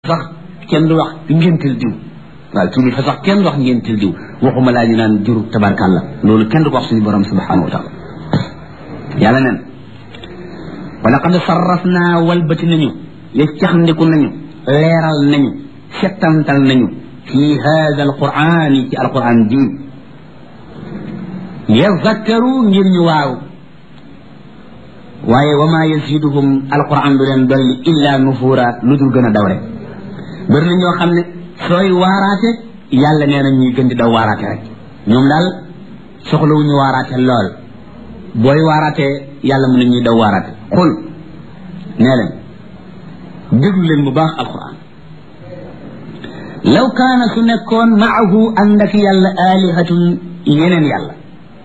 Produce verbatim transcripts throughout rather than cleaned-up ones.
sax kenn du wax ngéntil diw waaw kilifa sax kenn du wax ngéntil diw waxuma laa ñu naan juru tabarkàlla loolu kenn du ko wax suñu borom subhanahu wa taala yàlla neen wa laqad sarrafna walbati nañu yeccaxndiku nañu leeral nañu settantal nañu fi hada alqur'ani ci alqur'an ji yazakkaru ngir ñu waaw waaye wa ma yaziduhum alqur'an du leen dolli illa nufura lu dul gën a daw rek bëri na ñoo xam ne sooy waaraate yàlla nee na ñuy gën di daw waaraate rek ñoom daal soxlawu ñu waaraate lool booy waaraatee yàlla mu ne ñuy daw waaraate xul nee leen déglu leen bu baax alquran law kaana su nekkoon maahu ànd ak yàlla alihatun yeneen yàlla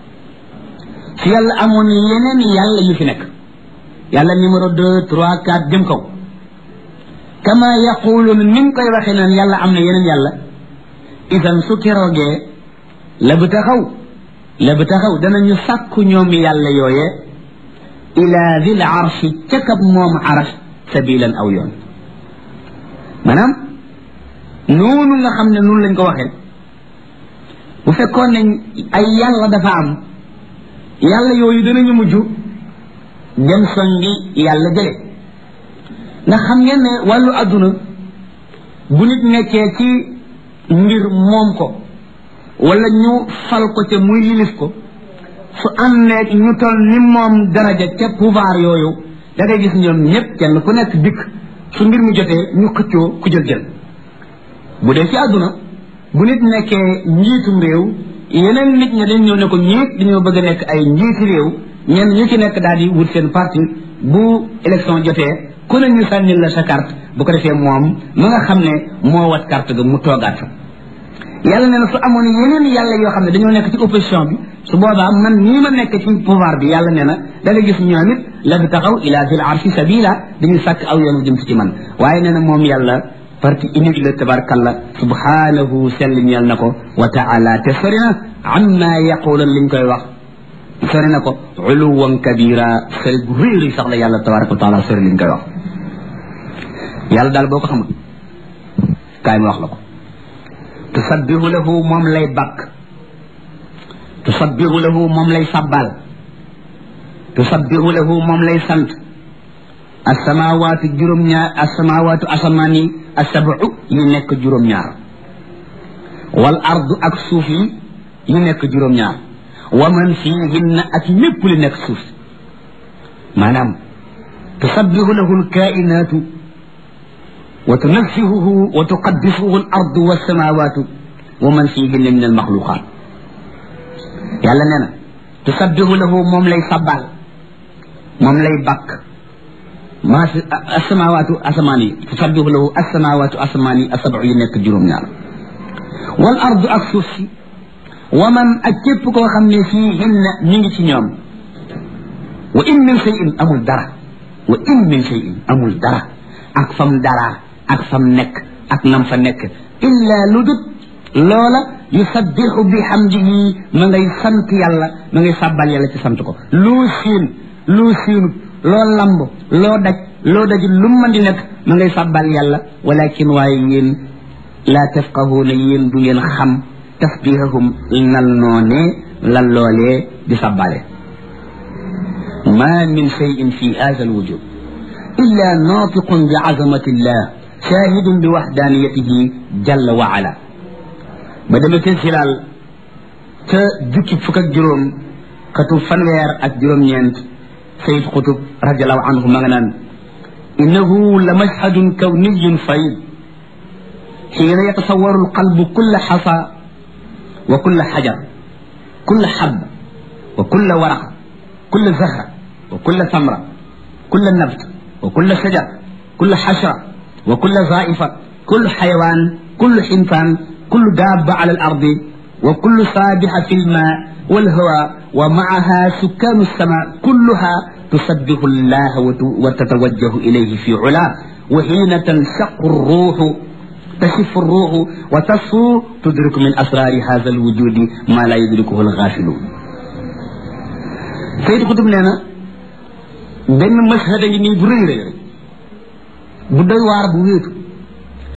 su yàlla amoon yeneen yàlla yu fi nekk yàlla numéro deux trois quatre jëm kaw kama yaquluun ni nga koy waxee naan yàlla am na yeneen yàlla idan su keroogee la bu taxaw la bu taxaw danañu sàkku ñoom yàlla yooyee ila dil arshi ca kab moom arash sabilan aw yoon maanaam noonu nga xam ne noonu lañ ko waxee bu fekkoon ne ay yàlla dafa am yàlla yooyu danañu mujj dem songi yàlla jële ndax xam ngeen ne wàllu adduna bu nit nekkee ci mbir moom ko wala ñu fal ko ca muy yilif ko su àndeek ñu toll ni moom daraja ca pouvoir yooyu da ngay gis ñoom ñëpp kenn ku nekk dikk su mbir mi jotee ñu xëccoo ku jël jël bu dee ci adduna bu nit nekkee njiitum réew yeneen nit ña dañ ñëw ne ko ñiit dañoo bëgg a nekk ay njiiti réew ñenn ñu ci nekk daal di wut seen parti bu élection jotee ku ne ñu sànnil la sa carte bu ko defee moom ma nga xam ne moo wat carte ga mu toogaat fa yàlla nee na su amoon yeneen yàlla yoo xam ne dañoo nekk ci opposition bi su boobaa man nii ma nekk ci pouvoir bi yàlla nee na da nga gis ñoom it la bi taxaw ila zil arshi sabila dañuy sàkk aw yoonu jëm si ci man waaye nee na moom yàlla parti unique la tabarkalla subhanahu sell ñeel na ko wa taala te sori na amma yaqulan liñ koy wax sori na ko uluwan kabira sori gu réeri sax la yàlla tabaraka wa taala sori liñ koy wax yàlla daal boo ko xamul kaay ma wax la ko tusabbihu lahu moom lay bakk tusabbihu lahu moom lay sabbal tusabbihu lahu moom lay sant asamawaatu juróom-ñaar asamawaatu asamaan yi asabu yi nekk juróom-ñaar wal ardu ak suuf yi yi nekk juróom-ñaar wa man fiihinna ak lépp li nekk suuf maanaam tusabbihu lahu alkainaatu wa tunazzihuhu wa tuqaddisuhu al ardu wassamawatu wa man fiihinna min al maxluqaat yàlla nee na tusabbihu lahu moom lay sabbal moom lay bakk maa si asamawaatu asamaan yi tusabbihu lahu asamawaatu asamaan yi asabu yi nekk juróom-ñaar wal ardu ak suuf si wa man ak képp koo xam ne fiihinna ñu ngi ci ñoom wa in min shay'in amul dara wa in min shay'in amul dara ak fam dara ak fam nekk ak nam fa nekk illa lu dut loola yusabbihu bi hamdihi ma ngay sant yàlla ma ngay sàbbal yàlla ci sant ko loo siin loo siinut loo lamb loo daj loo dajul lu mën di nekk ma ngay sàbbal yàlla walakin waaye yéen laa tafqahuuna yéen du ngeen xam tasbihahum nal noonee lan loolee di sàbbale ma min shay'in fi hadha alwujud illa naatiqun bi azamati llah shahidun bi waxdaaniyatihi jalla wa ala ba demee te silaal ca jukki fukk ak juróom xatu fanweer ak juróom-ñeent sayid xutub radiallahu anhu ma nga naan innahu la mashhadun kawniyun fayd xiina yatasawaru alqalbu kulla xasa wa kulla xajar kulla xab wa kulla waraq kulla zahra wa kulla samra kulla nabt wa kulla shajar kulla xashra wa kulla zaifa kullu xayawaan kullu xintaan kullu daaba ala al ardi wa kullu saabixa fi lma walhawa wa maaha sukkaanu sama kulluha tusabbihu llaha wa tatawajjahu ilayhi fi ula wa xiina tanshaqu ruuxu tashifu ruuxu wa tasfu tudriku min asraari hada alwujudi ma la yudrikuhu alxaafiluun Sayid Xutub nee na benn mashhad a ngi nii bu rëy rëy bu doy waar bu wéetu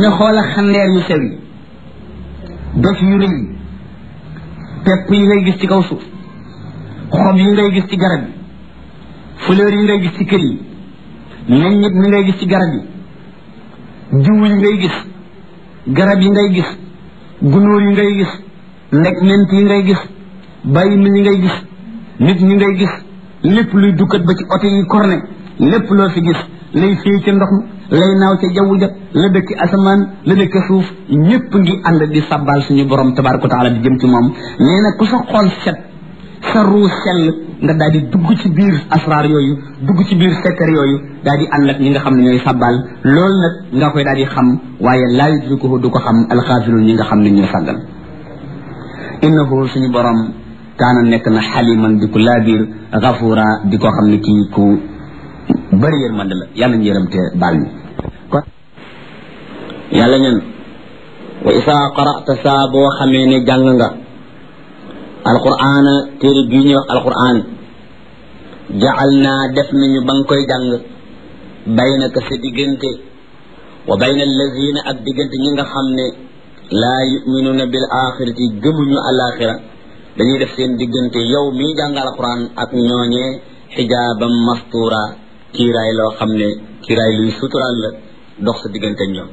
ne xoola xandeer yu sew yi doj yu rëy yi pepp yi ngay gis ci kaw suuf xob yi ngay gis ci garab yi fleur yi ngay gis ci kër yi meññit mi ngay gis ci garab yi jiw yi ngay gis garab yi ngay gis gunóor yi ngay gis ndeg ment yi ngay gis bàyyi mi yi ngay gis nit ñi ngay gis lépp luy dukkat ba ci oto yi korne lépp loo fi gis lay fii ca ndox mi lay naaw ca jaww ja la dëkk asamaan la dëkk suuf ñépp ngi ànd di sabbal suñu borom tabaraka wa taala di jëm ci moom nee na ku sa xol set sa ruu sell nga daal di dugg ci biir asraar yooyu dugg ci biir sekkar yooyu daal di ànd ak ñi nga xam ne ñooy sabbal loolu nag nga koy daal di xam waaye laa yudrikuhu du ko xam alxaafiluun ñi nga xam ne ñoo sàggal innahu suñu borom kaana nekk na xaliman di ko laabiir gafuura di ko xam ne kii ku bëri yërmande la yàlla ñu yërëm te baal ñu kon yàlla ñen wa isaa qara'ta saa boo xamee ne jàng nga alquran téere bii ñuy wax alquran jacal naa def nañu ba nga koy jàng baynaka sa diggante wa bayna allazina ak diggante ñi nga xam ne laa yuminuuna bil axirati gëmuñu alaxira dañuy def seen diggante yow mii jàng alquran ak ñooñee xijaaban mastura kiiraay loo xam ne kiiraay luy sutural la dox sa diggante ñoom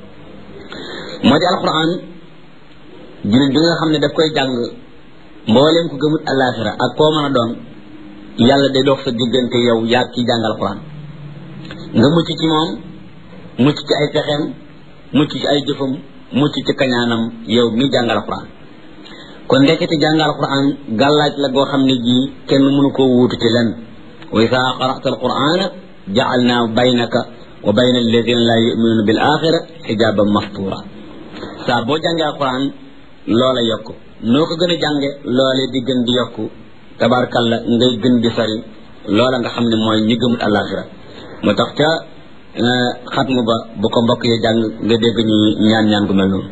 moo di alquran jullit bi nga xam ne daf koy jàng mbooleem ko gëmut alaxira ak koo mën a doon yàlla day dox sa diggante yow yaa ki jàng alquran nga mucc ci moom mucc ci ay pexeem mucc ci ay jëfam mucc ci kañaanam yow mi jàng alquran kon ndekete jàng alquran gàllaaj la goo xam ne jii kenn mënu koo wuutu ci lenn wa isaa qara'ta alqur'ana ja'alna baynaka wa bayna alladhina la yu'minuna bil akhirah hijaban mastura saa boo jàngee alquran loola yokku noo ko gën a jànge loolee di gën di yokku tabarkalla ngay gën di sori loola nga xam ne mooy ñi gëmut alaxira moo tax ca xatmu ba bu ko mbokk yi jàng nga dégg ñu ñaan ñaan gu mel noonu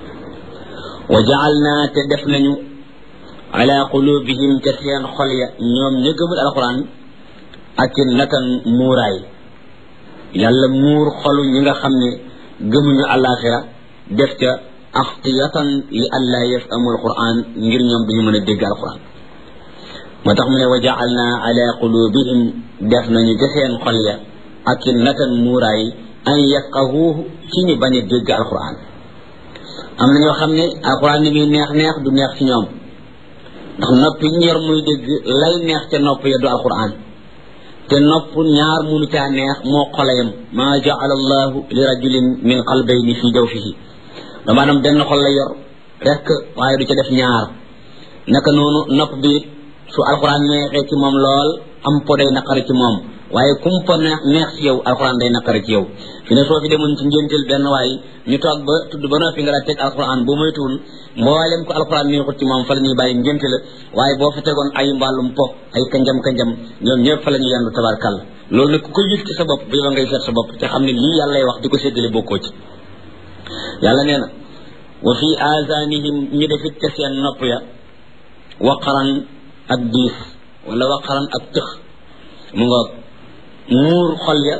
wa ja'alna te def nañu ala qulubihim ca seen xol ya ñoom ñi gëmut alquran ak natan muuraay yàlla muur xolu ñi nga xam ne gëmuñu alaxira def ca axtiyatan li alla yafhamu alquran ngir ñoom duñu mën a dégg alquran moo tax mu ne wa ja'alna ala qulubihim def nañu ca seen xol ya ak natan muuraay an yafqahuhu ci ñu bañ a dégg alquran am na ñoo xam ne alquran ni muy neex neex du neex ci ñoom ndax nopp yi ñu yor muy dégg lay neex ca nopp ya du alquran te nopp ñaar munu caa neex moo xolayam maa ja'ala allahu li rajulin min qalbayni fi jawfihi da maanaam benn xol la yor rek waaye du ca def ñaar naka noonu nopp bi su alquran neexee ci moom lool am po day naqari ci moom waaye kum po neex neex ci yow alquran day naqari ci yow fi ne soo fi demoon ci ngénteel benn waaye ñu toog ba tudd ba noppi nga la teg alquran bu moytuwul mboolem ko alquran neexut ci moom fa la ñuy bàyyi ngénte la waaye boo fa tegoon ay mbàllum po ay kanjam kanjam ñoom ñëpp fa la ñuy yendu tabarkal loolu nag ku ko gis ci sa bopp bu yow ngay seet sa bopp te xam ne lii yàlla lay wax di ko séddale bokkoo ci yàlla nee na wa fi azanihim ñu defit ca seen nopp ya waqaran ak diis wala waqaran ak tëx mu nga muur xol ya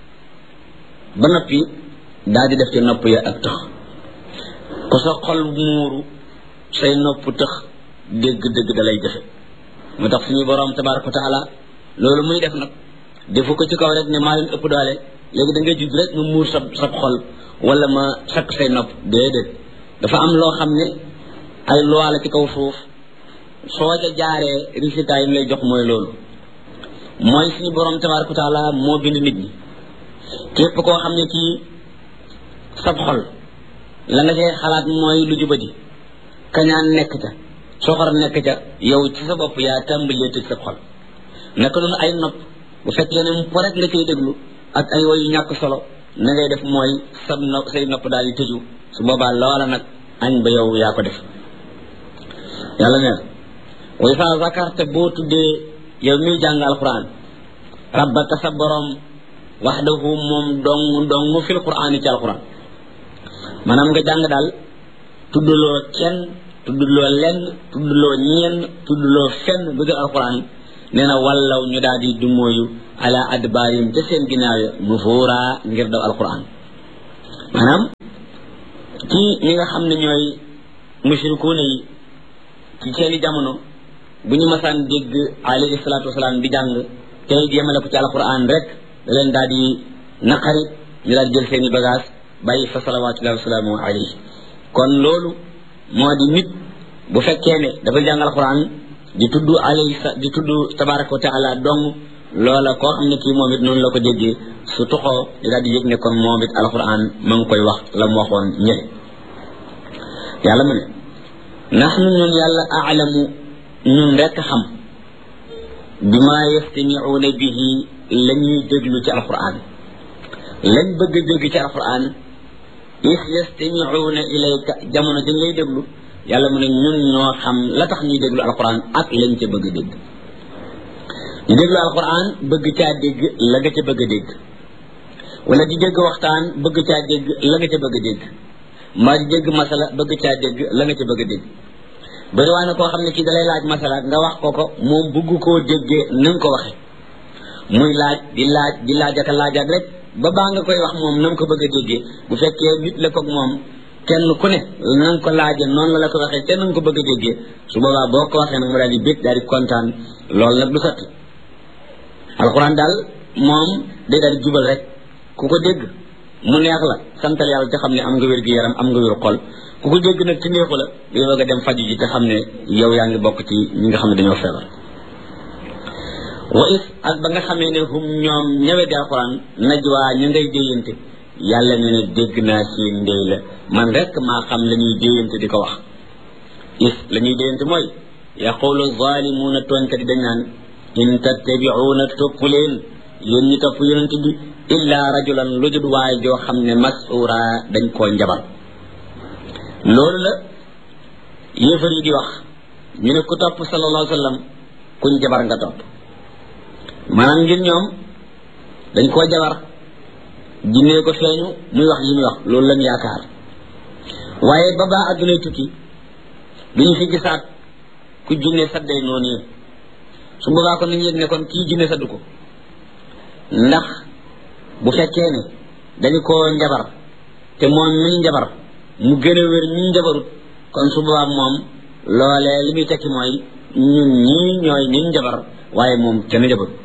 ba noppi daal di def ci nopp ya ak tëx ku sa xol muuru say nopp tëx dégg-dégg da lay jafe moo tax suñu borom tabaraka wa taala loolu muy def nag defu ko ci kaw rek ne maa leen ëpp doole léegi da ngay judd rek nga muur sa sa xol wala ma sakk say nopp déedéet dafa am loo xam ne ay loi la ci kaw suuf soo ca jaaree résultat yi mu lay jox mooy loolu mooy suñu borom tabaraka wa taala moo bind nit ñi képp koo xam ne kii sab xol la nga cay xalaat mooy lu jubadi kañaan nekk ca soxor nekk ca yow ci sa bopp yaa tàmbalee tëj sa xol naka noonu ay nopp bu fekkee ne mu po rek nga cay déglu ak ay woyu ñàkk solo na ngay def mooy sab nopp say nopp daal di tëju su boobaa loola nag añ ba yow yaa ko def yàlla neen wa isa zakarta boo tuddee yow miy jàng alquran rabbaka sa borom waxdahu moom dong dong fil quran ci alquran maanaam nga jàng daal tuddloo kenn tuddloo lenn tuddloo ñenn tuddloo fenn bëgg alquran nee na wallaw ñu daal di dumóoyu ala adbaarim ca seen ginnaaw ya nufuura ngir daw alquran maanaam ci ñi nga xam ne ñooy mushrikuuna yi ci seeni jamono bu ñu masaan dégg alayhi salaatu wasalaam di jàng tey di yemale ko ci alquran rek da leen daal di naqari ñu daal jël seeni bagage bàyyi fa salawaatullahi wasalaamu alayhi kon loolu moo di nit bu fekkee ne dafa jàng alquran di tudd alayhi di tudd tabaraka wa taala dong loola koo xam ne kii moom it noonu la ko déggee su toxoo di daal di yëg ne kon moom it alquran ma ngi koy wax la mu waxoon ñële yàlla mu ne naxnu ñun yàlla aalamu ñun rekk xam bi ma yastamiuuna bihi la ñuy déglu ci alquran lañ bëgg a dégg ci alquran is yastamiuuna ilayka jamono dañ lay déglu yàlla mu ne ñun ñoo xam la tax ñuy déglu alquran ak lañ ca bëgg a dégg ñu déglu alquran bëgg caa dégg la nga ca bëgg a dégg wala di dégg waxtaan bëgg caa dégg la nga ca bëgg a dégg mbaa di dégg masala bëgg caa dégg la nga ca bëgg a dégg bari waa na koo xam ne kii dalay laaj masala nga wax ko ko moom bëgg koo déggee na nga ko waxe muy laaj di laaj di laaj ak laajaat rek ba baa nga koy wax moom na nga ko bëgg a déggee bu fekkee nit la koog moom kenn ku ne na nga ko laaje noonu la la ko waxee te na nga ko bëgg a déggee su boobaa boo ko waxee nag mu daal di bég daal di kontaan loolu nag du sotti alxuraan daal moom day daal di jubal rek ku ko dégg mu neex la santal yàlla te xam ne am nga wér gi yaram am nga wér xol ku ko dégg nag ci neexu la yow nga dem faju ji te xam ne yow yaa ngi bokk ci ñi nga xam ne dañoo feebar wa is ak ba nga xamee ne hum ñoom ñëwee di alxuraan najwaa ñu ngay déyante yàlla ne ne dégg naa seen ndéy la man rek maa xam la ñuy déyante di ko wax is la ñuy déyante mooy yaqulu zalimuuna tooñkat yi dañ naan in tattabi'uuna topp leen yéen ñi topp yonent bi illa rajulan lu dul waay joo xam ne mas'uura dañ koo njabar loolu la yéefar yi di wax ñu ne ku topp sallallahu alayhi wa sallam kuñ jabar nga topp maanaam ngir ñoom dañ koo jabar jinnee ko feeñu muy wax yi muy wax loolu lañ yaakaar waaye ba baa addunay tukki duñu fi gisaat ku jinne sadday noonu yi su boobaa ko nañu yëg ne kon kii jinne saddu ko ndax bu fekkee ne dañu koo njabar te moom miñ njabar mu gën a wér ñu njabarut kon su boobaa moom loolee li muy tekki mooy ñun ñii ñooy ñi njabar waaye moom kenn njabarut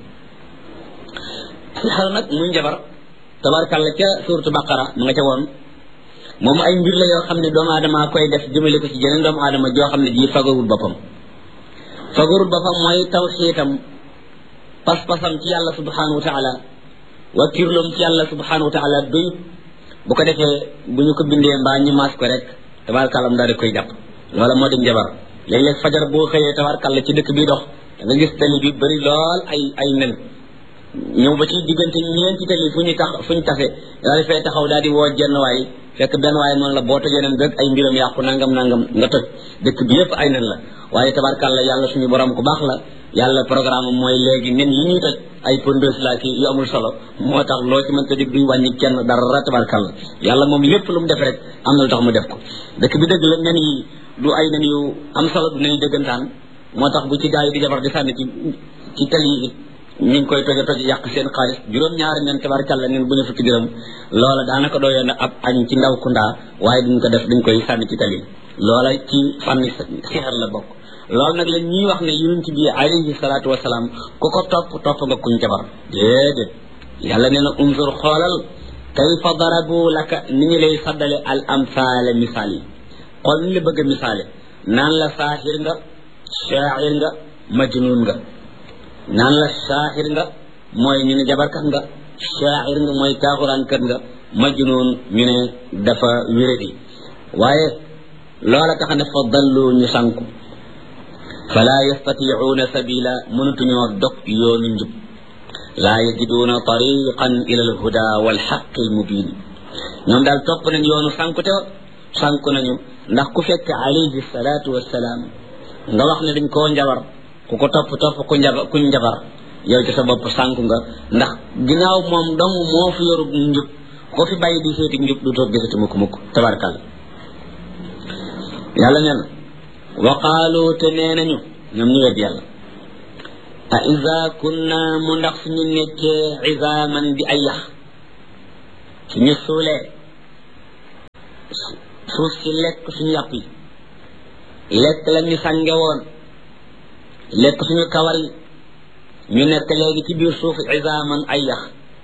xel nag muy njabar tabarkàlla ca suuratu baqara mu nga ca woon moom ay mbir la yoo xam ne doomu aadama koy def jëmale ko ci jeneen doomu aadama joo xam ne ji fagarul boppam fagarul boppam mooy tawxiitam pas-pasam ci yàlla subhanahu wa taala wakkirloom ci yàlla subhanahu wa taala doyut bu ko defee bu ñu ko bindee mbaa ñu maas ko rek tabarkàlla mu daal di koy jàpp loola moo di njabar léeg-léeg fajar boo xëyee tabarkàlla ci dëkk bi dox da nga gis tali bi bëri lool ay ay nen ñëw ba ci diggante ñeenti tali fu ñu tax fu ñu tase daal di fay taxaw daal di woo jenn waay fekk benn waay noonu la boo tojee nen rek ay mbiram yàqu nangam nangam nga toj dëkk bi yëpp ay nen la waaye tabarkàlla yàlla suñu borom ku baax la yàlla programme mooy léegi nen yi ñuy toj ay pondeuse la ki yu amul solo moo tax loo ci mënta dig duy wàññi kenn dara tabarkàlla yàlla moom lépp lu mu def rek am na lu tax mu def ko dëkk bi dëgg la nen yi du ay nen yu am solo du nen yu dëggantaan moo tax bu ci gaa yi di jabar di sànni ci ci tali yi ñu ngi koy toje toj yàq seen xaalis juróom-ñaari nen tabarkàlla nen bu ñu fukki dërëm loola daanaka doyoon na ab añ ci ndaw kundaa waaye duñ ko def dañ koy sànni ci tali loola ci fànni sixar la bokk loolu nag la ñuy wax ne yonent bi alayhi salaatu wasalaam ku ko topp topp nga kuñ jabar déedéet yàlla nee na unzur xoolal kayfa darabu laka ni ñu lay saddale al amsaale misaal yi xool ni la bëgg a misaale naan la saaxir nga shaacir nga majnuun nga naan la saaxir nga mooy ñu ne jabarkat nga shaacir nga mooy taaxuraankat nga majnuun ñu ne dafa wéradi waaye loola tax ne fa dallu ñu sànku fala yastatiicuuna sabila mënatuñoo dog yoonu njub laa yajiduuna tariqan ila alhuda walxaqi almubin ñoom daal topp nañ yoonu sànku te sànku nañu ndax ku fekk alayhi salaatu wassalaam nga wax ne dañ koo njabar ku ko topp topp ku njabar kuñ njabar yow ci sa bopp sànku nga ndax ginnaaw moom dong moo fi yoru njub ko fi bàyyi di seeti njub du toog gisati mukk mukk tabarkal yàlla nee na wa qaalu te nee nañu ñoom ñu wedd yàlla a iza kunna mu ndax suñu nekkee izaaman di ay yax suñu suulee suuf si lekk suñu yàpp yi lekk la ñu sànge woon lekk suñu kawar yi ñu nekk léegi ci biir suuf izaaman ay yax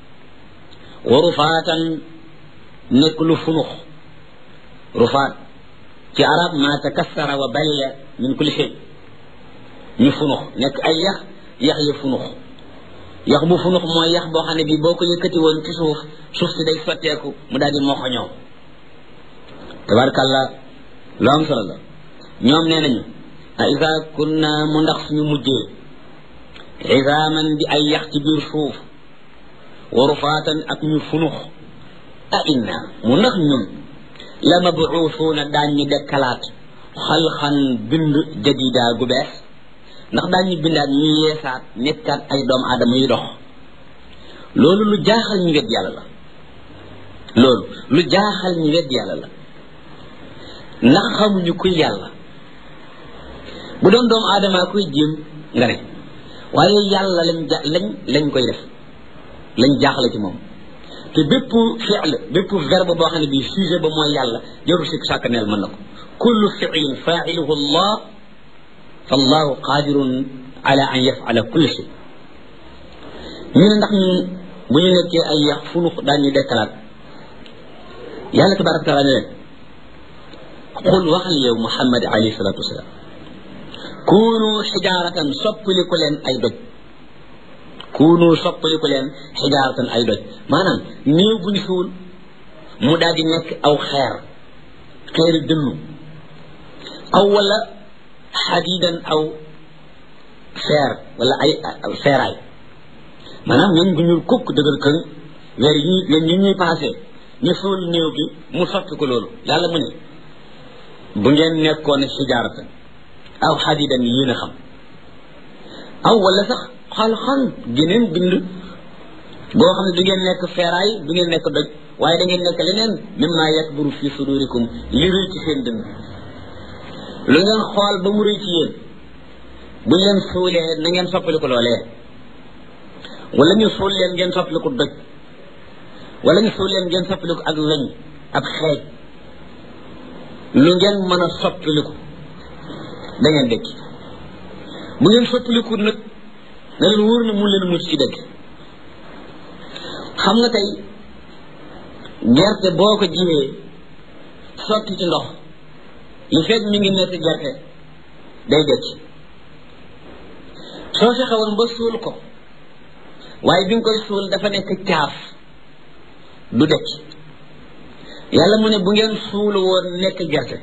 wa rufaatan nekk lu funux rufaat ci arab ma takassara wa baliya min kulli shay ñu funux nekk ay yax yax yi funux yax bu funux mooy yax boo xam ne bi boo ko yëkkati woon ci suuf suuf si day sotteeku mu daal di moxoñoo tabarkàlla lu am solo la ñoom nee nañu a isa kunna mu ndax suñu mujjee izaaman di ay yax ci biir suuf wa rufaatan ak ñu funux a inna mu ndax ñun la mabuusuuna daan ñu dekkalaat xalxan bind jadida gu bees ndax daan ñu bindaat ñu yeesaat nekkaat ay doomu aadama yu dox loolu lu jaaxal ñu wet yàlla la loolu lu jaaxal ñu wet yàlla la ndax xamuñu kuy yàlla bu doon doomu aadama kuy jéem nga ne waaye yàlla lañ ja lañ lañ koy def lañ jaaxle ci moom te bépp fi'l bépp verbe boo xam ne bii sujet ba mooy yàlla jarul sikk sàkk neel mën na ko kullu fi'lin fa'iluhu allah fallahu qadirun ala an yaf'ala kulli shay ñu ne ndax ñun bu ñu nekkee ay yax funux daan ñu dekkalaat yàlla tabaraka wa taala ne leen qul waxal yow muhammad alayhi salatu wasalaam kunu xijaaratan soppaliku leen ay doj kunu soppaliku leen xijaaratan ay doj maanaam néew bu ñu suul mu daal di nekk aw xeer xeeri dënnu aw wala xadiidan aw feer wala ay feeraay maanaam ñun bu ñuul kukk dëgër këng weer yi weer yi ñuy passé ñu suul néew bi mu soppi ko loolu yàlla mu ne bu ngeen nekkoon xijaaratan aw xadiidan yéen a xam aw wala sax xalxan geneen bind boo xam ne du ngeen nekk feeraay du ngeen nekk doj waaye da ngeen nekk leneen mimma yakburu fi sudurikum li rëy ci seen dënn lu ngeen xool ba mu rëy ci yéen bu leen suulee na ngeen soppaliku loolee wala ñu suul leen ngeen soppaliku doj wala ñu suul leen ngeen soppaliku ak weñ ab xeej lu ngeen mën a soppaliku da ngeen dëkk bu ngeen soppaliku nag nga leen wóor na mun leen mucc ci dëkk xam nga tey gerte boo ko jiwee sotti ci ndox li fekk mi ngi nekk gerte day dëkk soo fexe woon ba suul ko waaye bi nga koy suul dafa nekk caaf du dëkk yàlla mu ne bu ngeen suul woon nekk gerte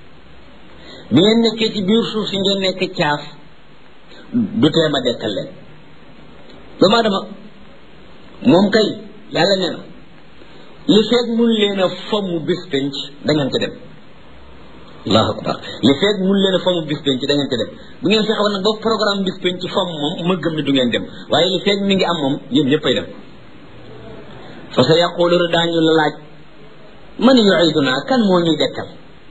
bi ngeen nekkee ci biir suuf si ngeen nekk caaf du teema dekkal leen doomu aadama moom kay yàlla nee na li feeg mun leen a fomm bis penc da ngeen ko dem allahu akbar li feeg mun leen a fomm bis penc da ngeen ko dem bu ngeen fexe woon nag ba programme bis penc fomm moom ma gëm ne du ngeen dem waaye li feeg mi ngi am moom yéen ñëppay dem fa sa yaquluna daañu la laaj man yu'iduna kan moo ñuy dekkal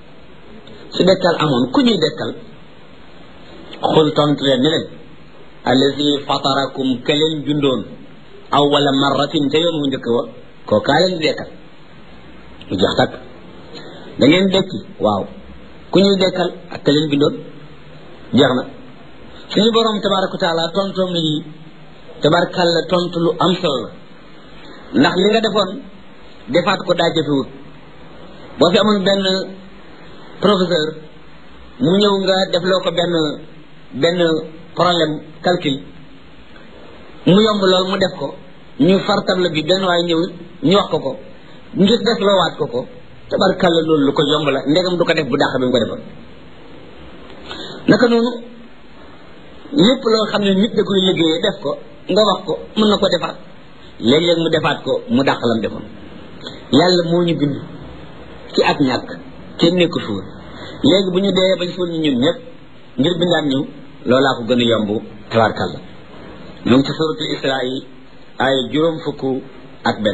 su dekkal amoon ku ñuy dekkal xul tontu leen ne leen allazi fatarakum ka leen bindoon awwala marratin te yoon mu njëkk wa koo kaa leen di dekkal mu jeex takk da ngeen dekki waaw ku ñuy dekkal ak ka leen bindoon jeex na suñu borom tabaraka wa taala tontoom yi tabarakalla tontu lu am solo la ndax li nga defoon defaat ko daa jafewut boo fi amoon benn professeur mu ñëw nga defloo ko benn benn problème calcul mu yomb lool mu def ko ñu far table bi benn waaye ñëw ñu wax ko ko ngir def loo waat ko ko tabarkalla loolu lu ko yomb la ndegam du ko def bu dàq bi mu ko defoon naka noonu lépp loo xam ne nit da koy liggéeyee def ko nga wax ko mën na ko defaat léeg-léeg mu defaat ko mu dàq lam defoon yàlla moo ñu bind ci ak ñàkk kenn nekku fuur léegi bu ñu dee bañ suul ñu ñun ñëpp ngir bindaat ñu loolaa ko gën a yomb tabarkalla ñu ngi ci suratul israa yi ay juróom fukk ak benn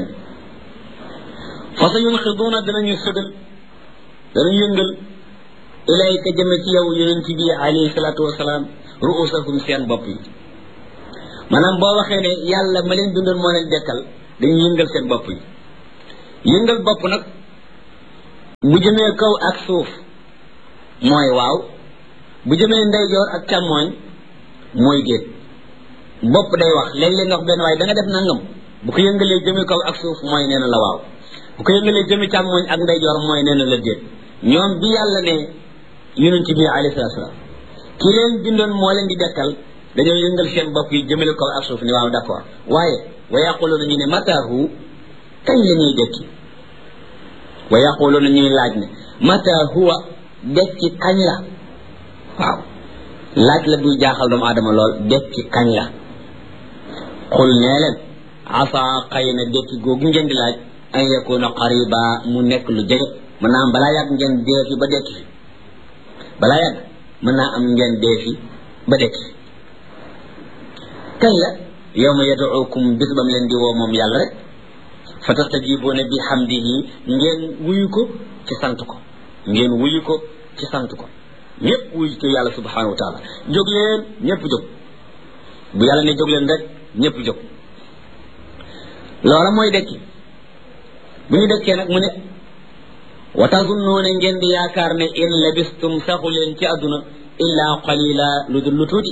fa sa yunxiduuna danañu sëgal danañu yëngal ilayka jëme ci yow yonent bi alayhi salaatu wasalaam ruusahum seen bopp yi maanaam boo waxee ne yàlla ma leen dundoon moo leen dekkal dañuy yëngal seen bopp yi yëngal bopp nag bu jëmee kaw ak suuf mooy waaw bu jëmee ndeyjoor ak càmmooñ mooy déet bopp day wax léeg-léeg nga wax benn waaye da nga def nangam bu ko yëngalee jëmee kaw ak suuf mooy nee na la waaw bu ko yëngalee jëmee càmmooñ ak ndeyjoor mooy nee na la déet ñoom bi yàlla ne yonent bi alayhi salaatu salaam ki leen bindoon moo leen di dekkal dañoo yëngal seen bopp yi jëmale kaw ak suuf ni waaw d'accord waaye wa yaquluuna ñu ne mataahu kañ la ñuy dekki wa yaquluuna ñuy laaj ne mata huwa dekki kañ la waaw laaj la buy jaaxal doomu aadama lool dekki kañ la xul nee leen asa xëy na dekki googu ngeen di laaj an yakuna qariba mu nekk lu jege mën naa am balaa yàgg ngeen dee fi ba dekki fi balaa yàgg mën naa am ngeen dee fi ba dekki fi kañ la yawma yad'ukum bis bam leen di woo moom yàlla rek fa tastajibuuna bi hamdihi ngeen wuyu ko ci sant ko ngeen wuyu ko ci sant ko ñëpp wuyu ko yàlla subhanahu wa taala jóg leen ñëpp jóg bu yàlla ne jóg leen rek ñëpp jóg loola mooy dekki bu ñu dekkee nag mu ne wa tazunnuuna ngeen di yaakaar ne in labistum saxu leen ci àdduna illa qalila lu dul lu tuuti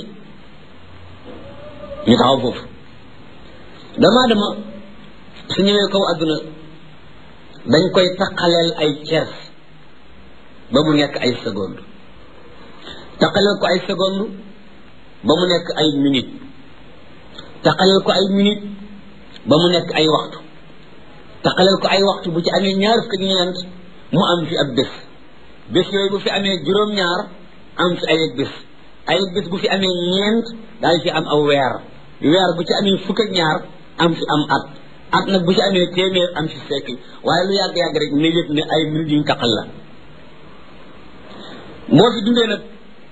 ñu taxaw foofu damaa dama su ñëwee kaw àdduna dañ koy taqaleel ay ceers ba mu nekk ay seconde taqaleel ko ay seconde ba mu nekk ay minute taqaleel ko ay minute ba mu nekk ay waxtu taqaleel ko ay waxtu bu ci amee ñaar fukk ak ñeent mu am fi ab bés bés yooyu bu fi amee juróom-ñaar am fi ay bés ay bés bu fi amee ñeent daal fi am aw weer weer bu ci amee fukk ak ñaar am fi am at at nag bu ci amee téeméer am fi fekk waaye lu yàgg-yàgg rek ne yëg ne ay minutes yuñ taqal la boo fi dundee nag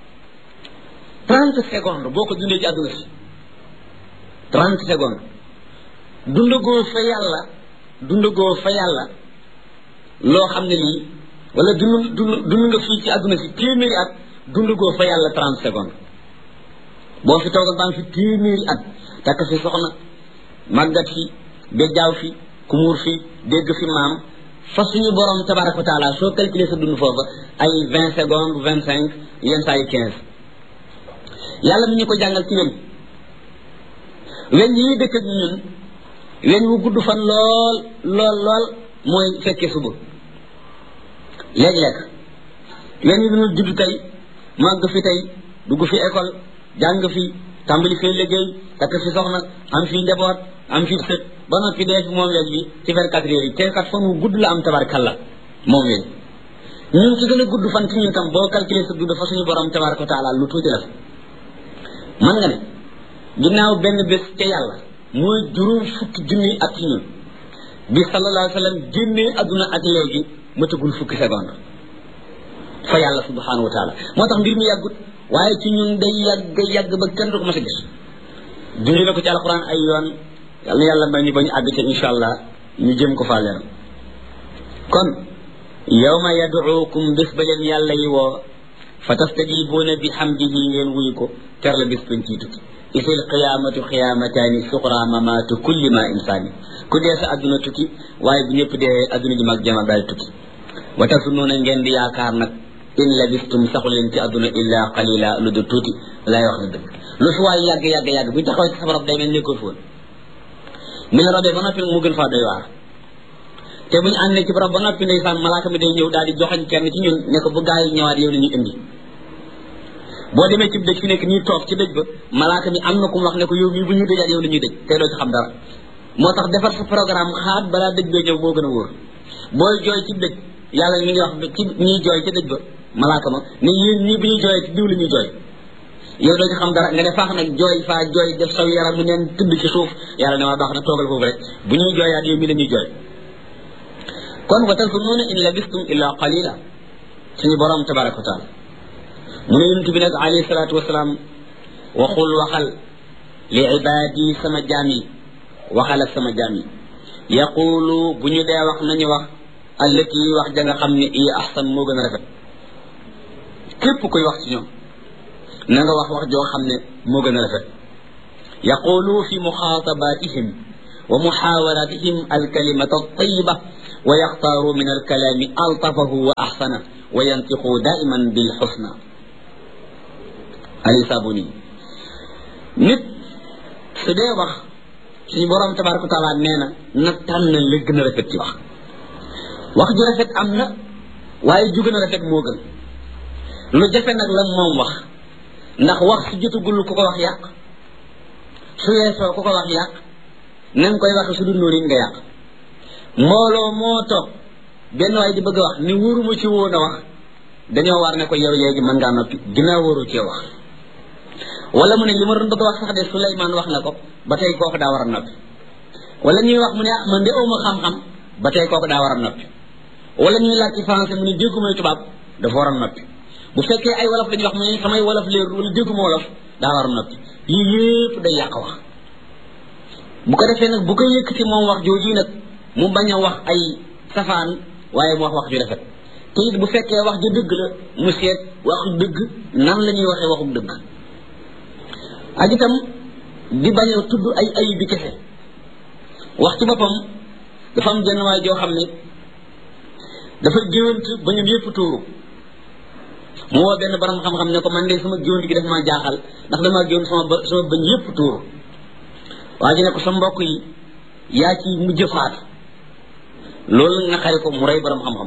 trente secondes boo ko dundee ci àdduna si trente secondes dundagoo fa yàlla dundagoo fa yàlla loo xam ne lii wala dund dund dund nga fii ci àdduna si téeméeri at dundagoo fa yàlla trente secondes boo fi toogal baa ngi fi téeméeri at takk fi soxna màggat fi bejjaaw fi kumuur fi dégg fi maam fa suñu borom tabaraka wa taala soo calculer sa dund foofa ay vingt secondes vingt cinq yenn saa yi quinze yàlla mi ñu ko jàngal ci weñ weñ yi dëkk ak ñun weñ wu gudd fan lool lool lool mooy fekkee suba léeg-léeg weñ yi dina judd tey màgg fi tey dugg fi école jàng fi tàmbali fee liggéey takk fi soxna am fi njaboot am fi sët ba noppi dee fi moom weñ bi ci vingt-quatre heures yi te kat fan wu gudd la am tabarakalla moom weñ ñun ci gën a gudd fan ci ñun tam boo calculer sa dund fa suñu borom tabaraka wa taala lu tuuti la fa man nga ne ginnaaw benn bés ca yàlla mooy juróom fukki junni ak ci ñun bi sallallahu alayhi wa sallam génnee adduna ak léegi matagul fukki seconde fa yàlla subhanahu wa taala moo tax mbir mi yàggut waaye ci ñun day yàgg yàgg ba kenn du ko mas a gis junj na ko ci alquran ay yoon yàlla na yàlla may ñu bañ àgg ci insha allah ñu jëm ko faa leeral kon yawma yad'ukum bis ba leen yàlla yi woo fa tastajibuuna bi hamdihi ngeen wuyu ko ter la bis bañ ciy tukki isil qiyamatu qiyamataani suqra mamatu kulli ma insani ku dee sa adduna tukki waaye bu ñëpp dee adduna ji mag jama daal tukki wa tasunnuuna ngeen di yaakaar nag in labistum saxu leen ci adduna illa qalila lu du tuuti lay wax na dëgg lu fi waay yàgg yàgg yàgg bu ñu taxawee ci sabarab day mel nekkul foon mi la robee ba noppi mu gën faa doy waar te bu ñu àndee ci barab ba noppi ndeysaan malaaka mi day ñëw daal di joxañ kenn ci ñun ne ko bu gaa yi ñëwaat yow la ñuy indi boo demee ci dëj fi nekk nii toog ci dëj ba malaaka mi am na ku mu wax ne ko yow mii bu ñuy dëjaat yow la ñuy dëj te doo ci xam dara moo tax defar sa programme xaat balaa dëj bee ñëw moo gën a wóor booy jooy ci dëj yàlla mi ngi wax ci ñuy jooy ci dëj ba malaaka ma ne yéen ñii bu ñuy jooyee ci diw la ñuy jooy yow doo ci xam dara nga ne faax nag jooy faa jooy def saw yaram mu neen tëdd ci suuf yàlla ne waa baax na toogal foofu rek bu ñuy jooyaat yow mi la ñuy jooy kon wa tazunnuuna in labistum illa qalila suñu borom tabaraka wa taala mu ne yonent bi nag alayhi salaatu wasalaam waxul waxal li ibaadi sama jaam yi waxal ak sama jaam yi yaqulu bu ñu dee wax nañu wax allati wax ja nga xam ne i ahsan moo gën a rafet képp koy wax ci ñoom na nga wax wax joo xam ne moo gën a rafet yaqulu fi muxaatabatihim wa muxaawaratihim alkalimata altayiba wa yaxtaaru min alkalaami altafahu wa axsana wa yantiqu daiman bilxusna ali sabuni nit su dee wax suñu borom tabaraka taala nee na na tànn la gën a rafet ci wax wax ju rafet am na waaye ju gën a rafet moo gën lu jafe nag la moom wax ndax wax su jotagul ku ko wax yàq su weesoo ku ko wax yàq na nga koy waxe su dul noonu nga yàq mbooloo moo toog benn waay di bëgg a wax ni wóoruma ci woon a wax dañoo war ne ko yow léegi mën ngaa noppi ginnaaw wóoru cee wax wala mu ne li ma doon bëgg a wax sax de Souleymane wax na ko ba tey kooku daa war a noppi wala ñuy wax mu ne ah man de awma xam-xam ba tey kooku daa war a noppi wala ñuy laaj ci français mu ne déggumay tubaab dafa war a noppi bu fekkee ay wolof lañuy wax mu ne samay wolof leerul wala dégguma wolof daa war a noppi yii yépp day yàq wax bu ko defee nag bu ko yëkkati moom wax jooju nag mu bañ a wax ay safaan waaye mu wax wax ju rafet te it bu fekkee wax ju dëgg la mu seet waxu dëgg nan la ñuy waxee waxu dëgg ak itam di bañ a tudd ay ayib bi kese wax ci boppam dafa am jenn waay joo xam ne dafa géwant ba ñun yëpp tuuru mu woo benn borom xam-xam ne ko man de sama géwant gi daf maa jaaxal ndax damaa géwant sama ba sama bañ yëpp tuuru waa ji ne ko sa mbokk yi yaa ci mujj faatu loolu nga xare ko mu rey borom xam-xam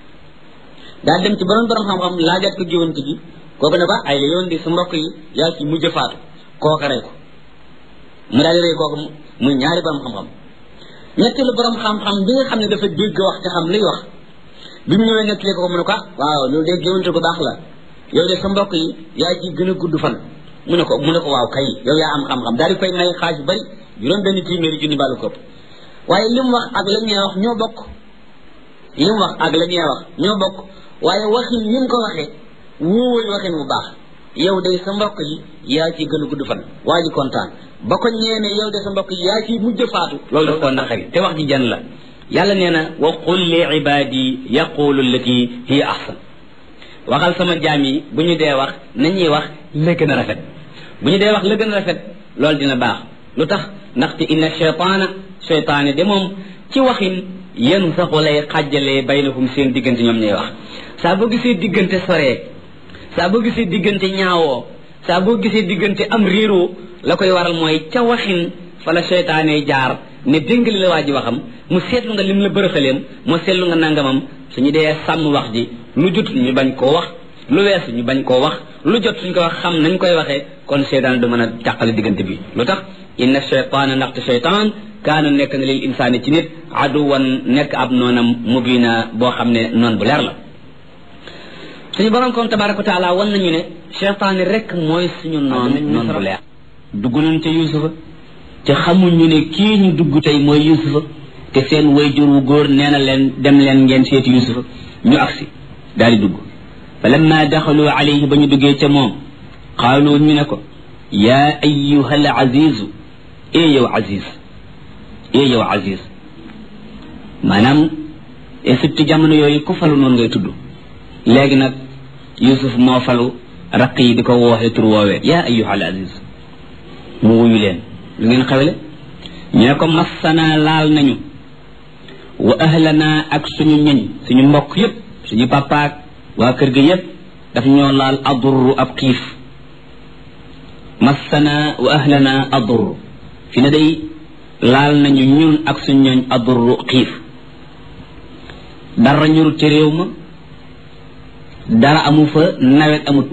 daa dem ci borom borom xam-xam laajaat ko géwant gi kooku ne ko ay la yoon di sa mbokk yi yaa ci mujj faatu kooka rey ko mu daal di rey kooku muy ñaari borom xam-xam ñetteelu borom xam-xam bi nga xam ne dafa dégg wax te xam liy wax bi mu ñëwee nettali ko mu ne ko waaw loolu de géwante ko baax la yow de sa mbokk yi yaa ci gën a gudd fan mu ne ko mu ne ko waaw kay yow yaa am xam-xam daal di koy may xaaj bari juróom benn téeméeri junni bàllu kopp waaye li mu wax ak la ñuy wax ñoo bokk li mu wax ak la ñuy wax ñoo bokk waaye waxin ni mu ko waxee wóowul waxin bu baax yow de sa mbokk yi yaa ci gën a gudd fan waa ji kontaan ba ko ñeene yow de sa mbokk yi yaa ci mujj faatu loolu daf koo naqari te wax ji jan la yàlla nee na wa qul li ibadi yaqulu allati hiya ahsan waxal sama jaam yi bu ñu dee wax nañuy wax la gën a rafet bu ñu dee wax la gën a rafet loolu dina baax lu tax ndaxte inna cheytaana cheytaane de moom ci waxin yan saxu lay xàjjalee baynahum seen diggante ñoom ñuy wax saa boo gisee diggante soree saa boo gisee diggante ñaawoo saa boo gisee diggante am réeroo la koy waral mooy ca waxin fa la cheytaane jaar ne déngali la waa ji waxam mu seetlu nga lim la bërëxaleem mu seetlu nga nangamam suñu dee sàmm wax ji lu jot ñu bañ koo wax lu weesu ñu bañ koo wax lu jot suñ ko wax xam nañ koy waxee kon cheytaan du mën a jàqale diggante bi lu tax inna cheytaana ndaxte cheytaan kaana nekk na lil insaani ci nit aduwan nekk ab noonam mubina boo xam ne noon bu leer la suñu borom kon tabaraka wa taala wan nañu ne cheytaani rek mooy suñu noon noon bu leer dugg nañ ca yusufa te xamuñu ne kii ñu dugg tey mooy yusufa te seen wayjur wu góor nee na leen dem leen ngeen seeti yusufa ñu agsi daal di dugg fa lamma daxalu alayhi ba ñu duggee ca moom qaalu ñu ne ko yaa ayyuha al azizu ee yow aziz ee yow aziz maanaam Égypte jamono yooyu ku falu noonu ngay tudd léegi nag yusuf moo falu raq yi di ko wooxee tur woowee yaa ayyuha al aziz mu wuyu leen lu ngeen xewle ñu ne ko massana laal nañu wa ahlana ak suñu ñoñ suñu mbokk yépp suñu papaak waa kër gi yépp daf ñoo laal adurru ab xiif massana wa ahlana adurru fi ne day laal nañu ñun ak suñu ñoñ adurru xiif dara ñurut ci réew ma dara amu fa nawet amut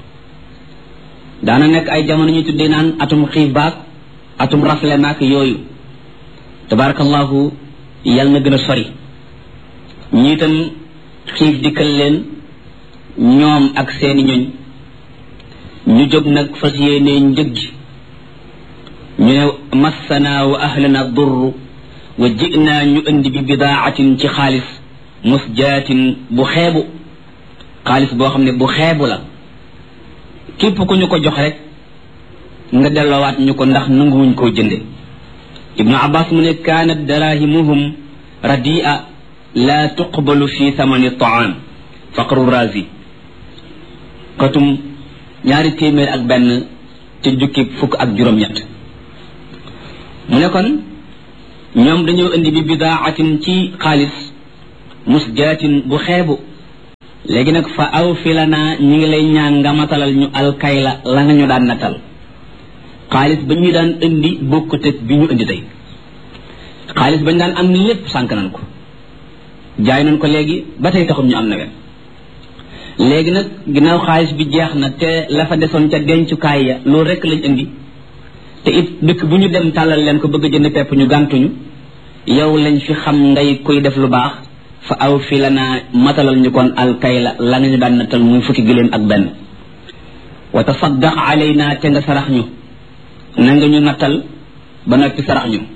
daana nekk ay jamono ñu tuddee naan atum xiif baak atum rafle maak yooyu tabarakallahu yàlla na gën a sori ñi itam xiif dikkal leen ñoom ak seeni ñoñ ñu jóg nag fas yéenee njëg ji ñu ne massana wa ahlana durru wa ji'naa ñu indi bi bidaatin ci xaalis musjaatin bu xeebu xaalis boo xam ne bu xeebu la képp ku ñu ko jox rek nga delloowaat ñu ko ndax nanguwuñ koo jënde ibnu abbas mu ne kaanat darahimuhum radia la tuqbalu fi thamani taam faqru razi katum ñaari téeméer ak benn te jukki fukk ak juróom-ñett mu ne kon ñoom dañoo indi bi bidaatin ci xaalis musjaatin bu xeebu léegi nag fa aw fi lanaa ñi ngi lay ñaan nga matalal ñu alkayla la nga ñu daan natal xaalis ba ñu daan indi bokkut ak bi ñu indi tey xaalis ba ñu daan am lépp sànk nañ ko jaay nañ ko léegi ba tey taxul ñu am nawet léegi nag ginnaaw xaalis bi jeex na te la fa desoon ca dencukaay ya loolu rek lañ indi te it dëkk bu ñu dem tàllal leen ko bëgg a jënd pepp ñu gàntuñu yow lañ fi xam ngay koy def lu baax fa aw fi la naa matalal ñu kon alkayla la nga ñu daan nattal muy fukki gëléem ak benn wa tasaddaq alayna te nga sarax ñu na nga ñu nattal ba noppi sarax ñu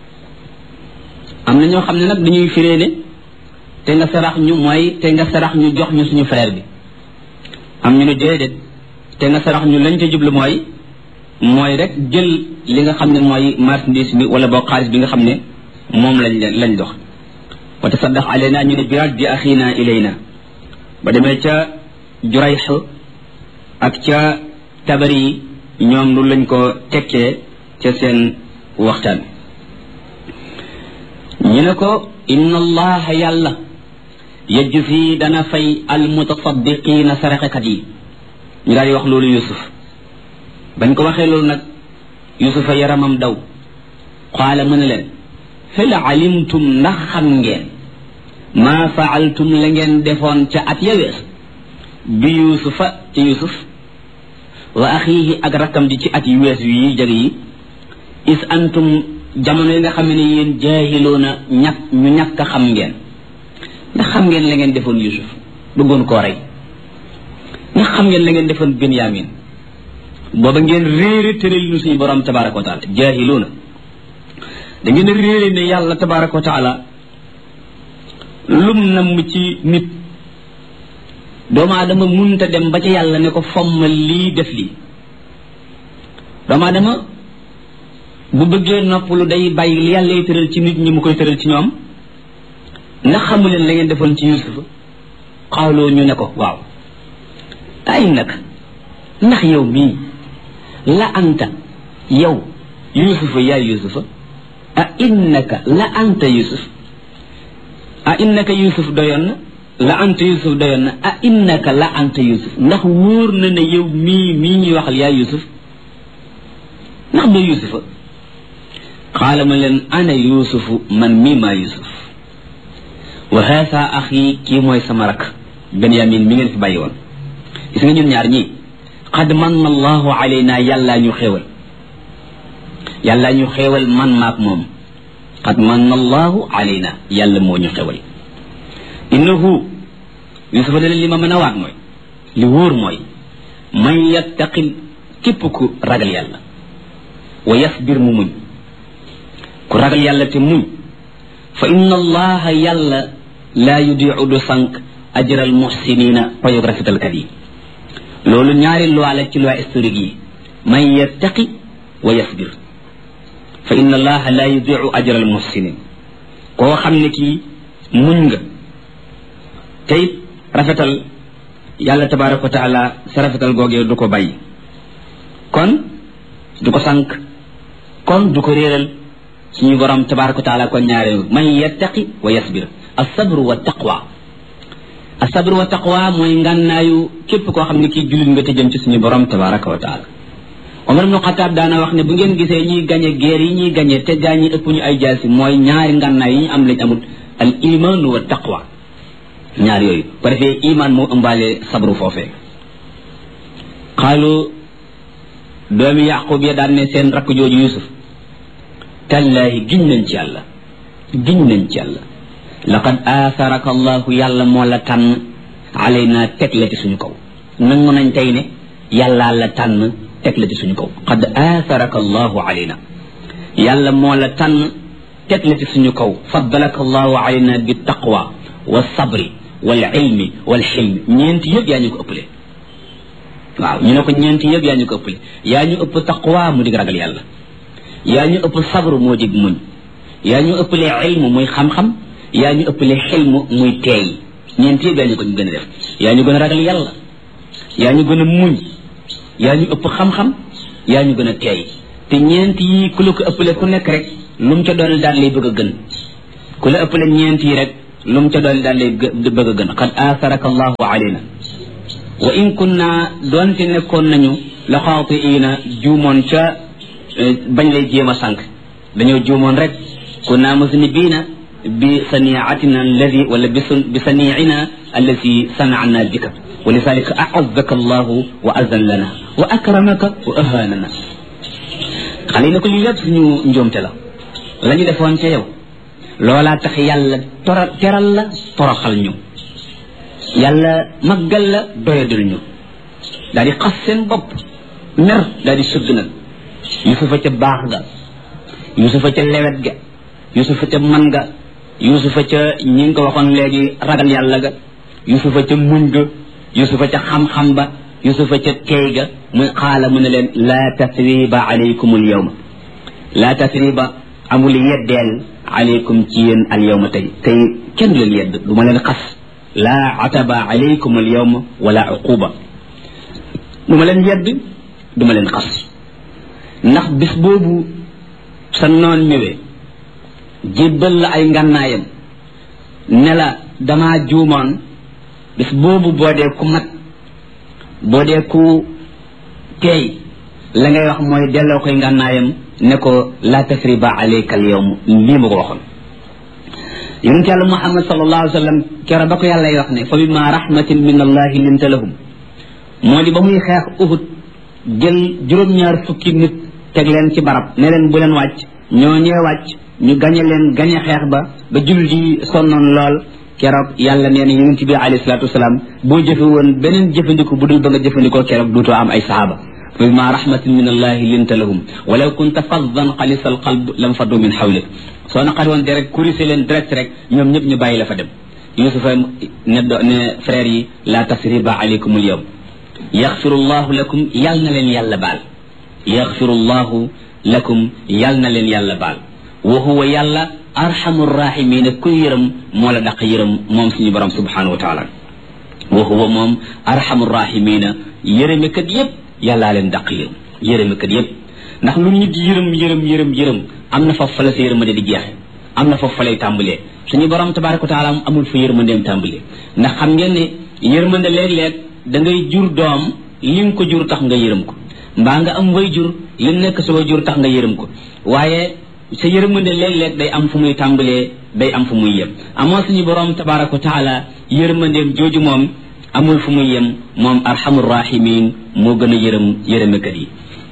am na ñoo xam ne nag dañuy firee ne te nga sarax ñu mooy te nga sarax ñu jox ñu suñu frère bi am ñu ne déedéet te nga sarax ñu lañ ca jublu mooy mooy rek jël li nga xam ne mooy marchandise bi wala boo xaalis bi nga xam ne moom lañ lañ dox wa tasaddaq alayna ñu ne biraat bi axina ilayna ba demee ca Jurayx ak ca Tabari ñoom lu lañ ko tekkee ca seen waxtaan ñu ne ko inna allaha yàlla yajzi dana fay almutasaddiqina saraxekat yi ñu daal di wax loolu Yusuf bañ ko waxee loolu nag Yusufa yaramam daw qaala mën leen hal alimtum ndax xam ngeen maa faaltum la ngeen defoon ca at ya wees bi Yusufa ci Yusuf wa axiihi ak rakkam ji ci at yu wees yi jege yi is antum jamono yi nga xam ne yéen jaahiloona ñàkk ñu ñàkk a xam ngeen ndax xam ngeen la ngeen defoon Yusuf bëggoon koo rey ndax xam ngeen la ngeen defoon Binyamin booba ngeen réere tëral nu suñu borom tabaraka wa taala jaahiloona da ngeen réere ne yàlla tabaraka wa taala lum namm ci nit doomu aadama munta dem ba ci yàlla ne ko fommal lii def lii doomu aadama bu bëggee noppalu day bàyyi li yàlla lay tëral ci nit ñi mu koy tëral ci ñoom ndax xamu leen la ngeen defoon ci Yusufa xawloo ñu ne ko waaw ay nag ndax yow mii la anta yow Yusufa yaay Yusufa a innaka la anta Yusuf a innaka Yusuf doyoon na la anta Yusuf doyoon na a innaka la anta Yusuf ndax wóor na ne yow mii mii ñuy waxal yaay Yusuf ndax doo Yusufa qaala ma leen ana Yusufu man mii maa Yusuf wa haasa axi kii mooy sama rak Benyamin mi ngeen fi bàyyi woon gis nga ñun ñaar ñii qad manna allahu alayna yàllaa ñu xéewal yàllaa ñu xéewal man maak moom qad manna allahu alayna yàlla moo ñu xéewal innahu Yusufa dale li ma mën a waat mooy li wóor mooy man yattaqil képp ku ragal yàlla wa yasbir mu muñ ku ragal yàlla te muñ fa inna allaha yàlla laa yudiu du sànq ajral muhsinina payog rafetalkat yi loolu ñaari loi la ci loi historique yi man yattaqi wa yasbir fa inna allaha laa yudiu ajral muhsinin koo xam ne kii muñ nga tey rafetal yàlla tabaraka wa taala sa rafetal googee du ko bàyyi kon du ko sànq kon du ko réeral suñu borom tabaraka wa taala kon ñaare man yattaqi wa yasbir as-sabru wa taqwa as-sabru wa taqwa mooy ngànnaayu képp koo xam ne kii jullit nga te jëm ci suñu borom tabaraka wa taala Omar ibn Khattab daana wax ne bu ngeen gisee ñuy gañe guerre yi ñuy gañe te gaa ñi ëpp ñu ay jaasi mooy ñaari ngànnaay yi ñu am lañ amul al iman wa taqwa ñaar yooyu ko defee iman moo ëmbaale sabru foofee xaalu doomi Yaqub ya daan ne seen rakk jooju Yusuf tallaahi giñ nañ ci yàlla giñ nañ ci yàlla laqad aatharaka allahu yàlla moo la tànn alayna teg la ci suñu kaw nangu nañ tey ne yàllaa la tànn teg la ci suñu kaw qad aatharaka allahu alayna yàlla moo la tànn teg la ci suñu kaw faddalaka allahu alayna bi taqwa wa sabri wal ilmi wal xilmi ñeenti yëpp yaa ñu ko ëppale waaw ñu ne ko ñeenti yëpp yaa ñu ko ëppale yaa ñu ëpp taqwa mu dig ragal yàlla yaa ñu ëpp sabru moo dig muñ yaa ñu ëppale ilmu muy xam-xam yaa ñu ëppale xilmu muy teey ñeenti yëpp yaa ñu ko gën a def yaa ñu gën a ragal yàlla yaa ñu gën a muñ yaa ñu ëpp xam-xam yaa ñu gën a teey te ñeenti yi ku la ko ëppale ku nekk rek lu mu ca doon daal lay bëgg a gën ku la ëppale ñeenti yi rek lu mu ca doon daal di bëgg a gën qad aatharaka allahu alayna wa in kunna doonte nekkoon nañu la xaatiina juumoon ca bañ lay jéem a sànq dañoo juumoon rek kunna musnibiina bi saniatina alladi wala bi saniina allati sanana bika wa lidalika aazaka allahu wa azallana wa akramaka wa ahanana xale yi ne ko lii lépp suñu njuumte la la ñu defoon ca yow loolaa tax yàlla tora teral la toroxal ñu yàlla maggal la doyadul ñu daal di xas seen bopp mer daal di sëgg nag yusufa ca baax ga yusufa ca lewet ga yusufa ca man ga yusufa ca ñi ngi ko waxoon léegi ragal yàlla ga yusufa ca muñ ga yusufa ca xam-xam ba yusufa ca teey ga muy xaala mu ne leen laa tasriba alaykum al yawma laa tasriba amul yeddeel alaykum ci yéen al yawma tey tey kenn leen yedd du ma leen xas laa ataba alaykum al yawma wala uquba du ma leen yedd du ma leen xas ndax bis boobu sa noon ñëwee jébbal la ay ngànnaayam ne la damaa juumoon bis boobu boo dee ku mat boo dee ku teey la ngay wax mooy delloo koy ngànnaayam ne ko la tasriba alayka al yawm lii ma ko waxoon yonent yàlla muhammad sallallahu alayhi wa sallam kera ba ko yàlla wax ne fa bima rahmatin min allahi linta lahum moo di ba muy xeex uhud jël juróom-ñaar fukki nit teg leen ci barab ne leen bu leen wàcc ñoo ñee wàcc ñu gañe leen gañe xeex ba ba jullit yi sonnoon lool keroog yàlla nee na yonent bi alayhi salaatu wasalaam boo jëfe woon beneen jëfandiku bu dul ba nga jëfandikoo keroog duutoo am ay sahaaba fa bima rahmatin min allahi linta lahum walaw kunta faddan xalisa alqalb lam faddu min xawlik soo naqari woon direct kurise leen direct rek ñoom ñëpp ñu bàyyi la fa dem yusufa ne ne frère yi la tasriba alaykum al yawm yaxfiru llahu lakum yal na leen yàlla baal yaxfiru llahu lakum yal na leen yàlla baal wa huwa yàlla arhamu rahimina kuy yërëm moo la daq yërëm moom suñu borom subhanahu wa taala wa huwa moom arhamu rahimina yërëmekat yépp yàllaa leen daq yërëm yërëmekat yépp ndax lu nit yërëm yërëm yërëm yërëm am na foofu fa la sa yërmande di jeexe am na foofu fa lay tàmbalee suñu borom tabaraka wa taala amul fa yërmandeem tàmbalee ndax xam ngeen ne yërmande léeg-léeg da ngay jur doom li nga ko jur tax nga yërëm ko mbaa nga am way jur li nekk sa way jur tax nga yërëm ko waaye sa yërmande léeg-léeg day am fu muy tàmbalee day am fu muy yem amoo suñu borom tabaraka wa taala yërmandeem jooju moom amul fu muy yem moom arhamur rahimin moo gën a yërëm yërëmekat yi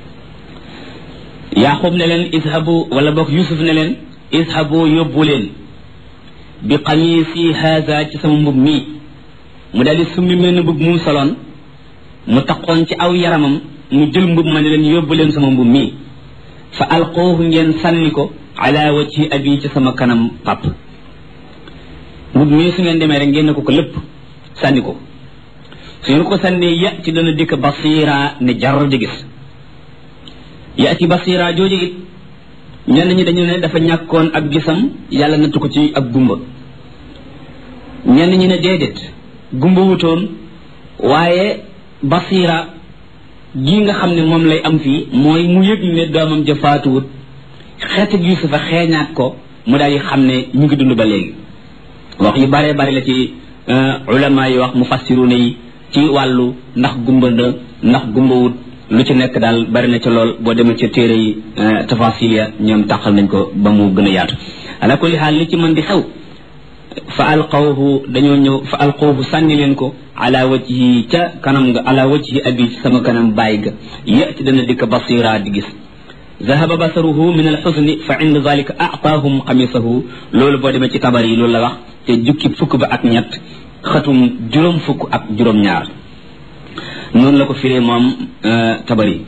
yaqub ne leen ishabu wala boog yusuf ne leen ishabu yóbbu leen bi qamisi haza ci sama mbub mii mu daal di summi mel ne mbub mu soloon mu taqoon ci aw yaramam mu jël mbub ma ne leen yóbbu leen sama mbub mii fa alqoohu ngeen sànni ko ala wajhi abi ci sama kanam pap mbub mii su ngeen demee rek ngeen ne ko ko lépp sànni ko su ngeen ko sànnee ya ci dana dikk basira ne jar di gis ya ci basira jooju it ñenn ñi dañu ne dafa ñàkkoon ak gisam yàlla nattu ko ci ak gumba ñenn ñi ne déedéet gumba wutoon waaye basira gi nga xam ne moom lay am fii mooy mu yëg ne doomam ja faatuwut xeetu yusufa xeeñaat ko mu daal di xam ne ñu ngi dund ba léegi wax yu bare bare la ci ulama yi wax mufassiruna yi ci wàllu ndax gumba na ndax gumba wut lu ci nekk daal bari na ci lool boo demee ca téere yi tafasil ya ñoom tàqal nañ ko ba mu gën a yaatu ala kulli xaal li ci mën di xew fa alqawhu dañoo ñëw fa alqawhu sànni leen ko ala wajhi ca kanam nga ala wajhi abi ci sama kanam bàyyi ga yati dana dikk basira di gis zahaba basaruhu min alxusni fa inda zalika aataahum xamisahu loolu boo demee ci tabar yi loolu la wax te jukki fukk ba ak ñett xatum juróom fukk ak juróom ñaar noonu la ko firee moom tabari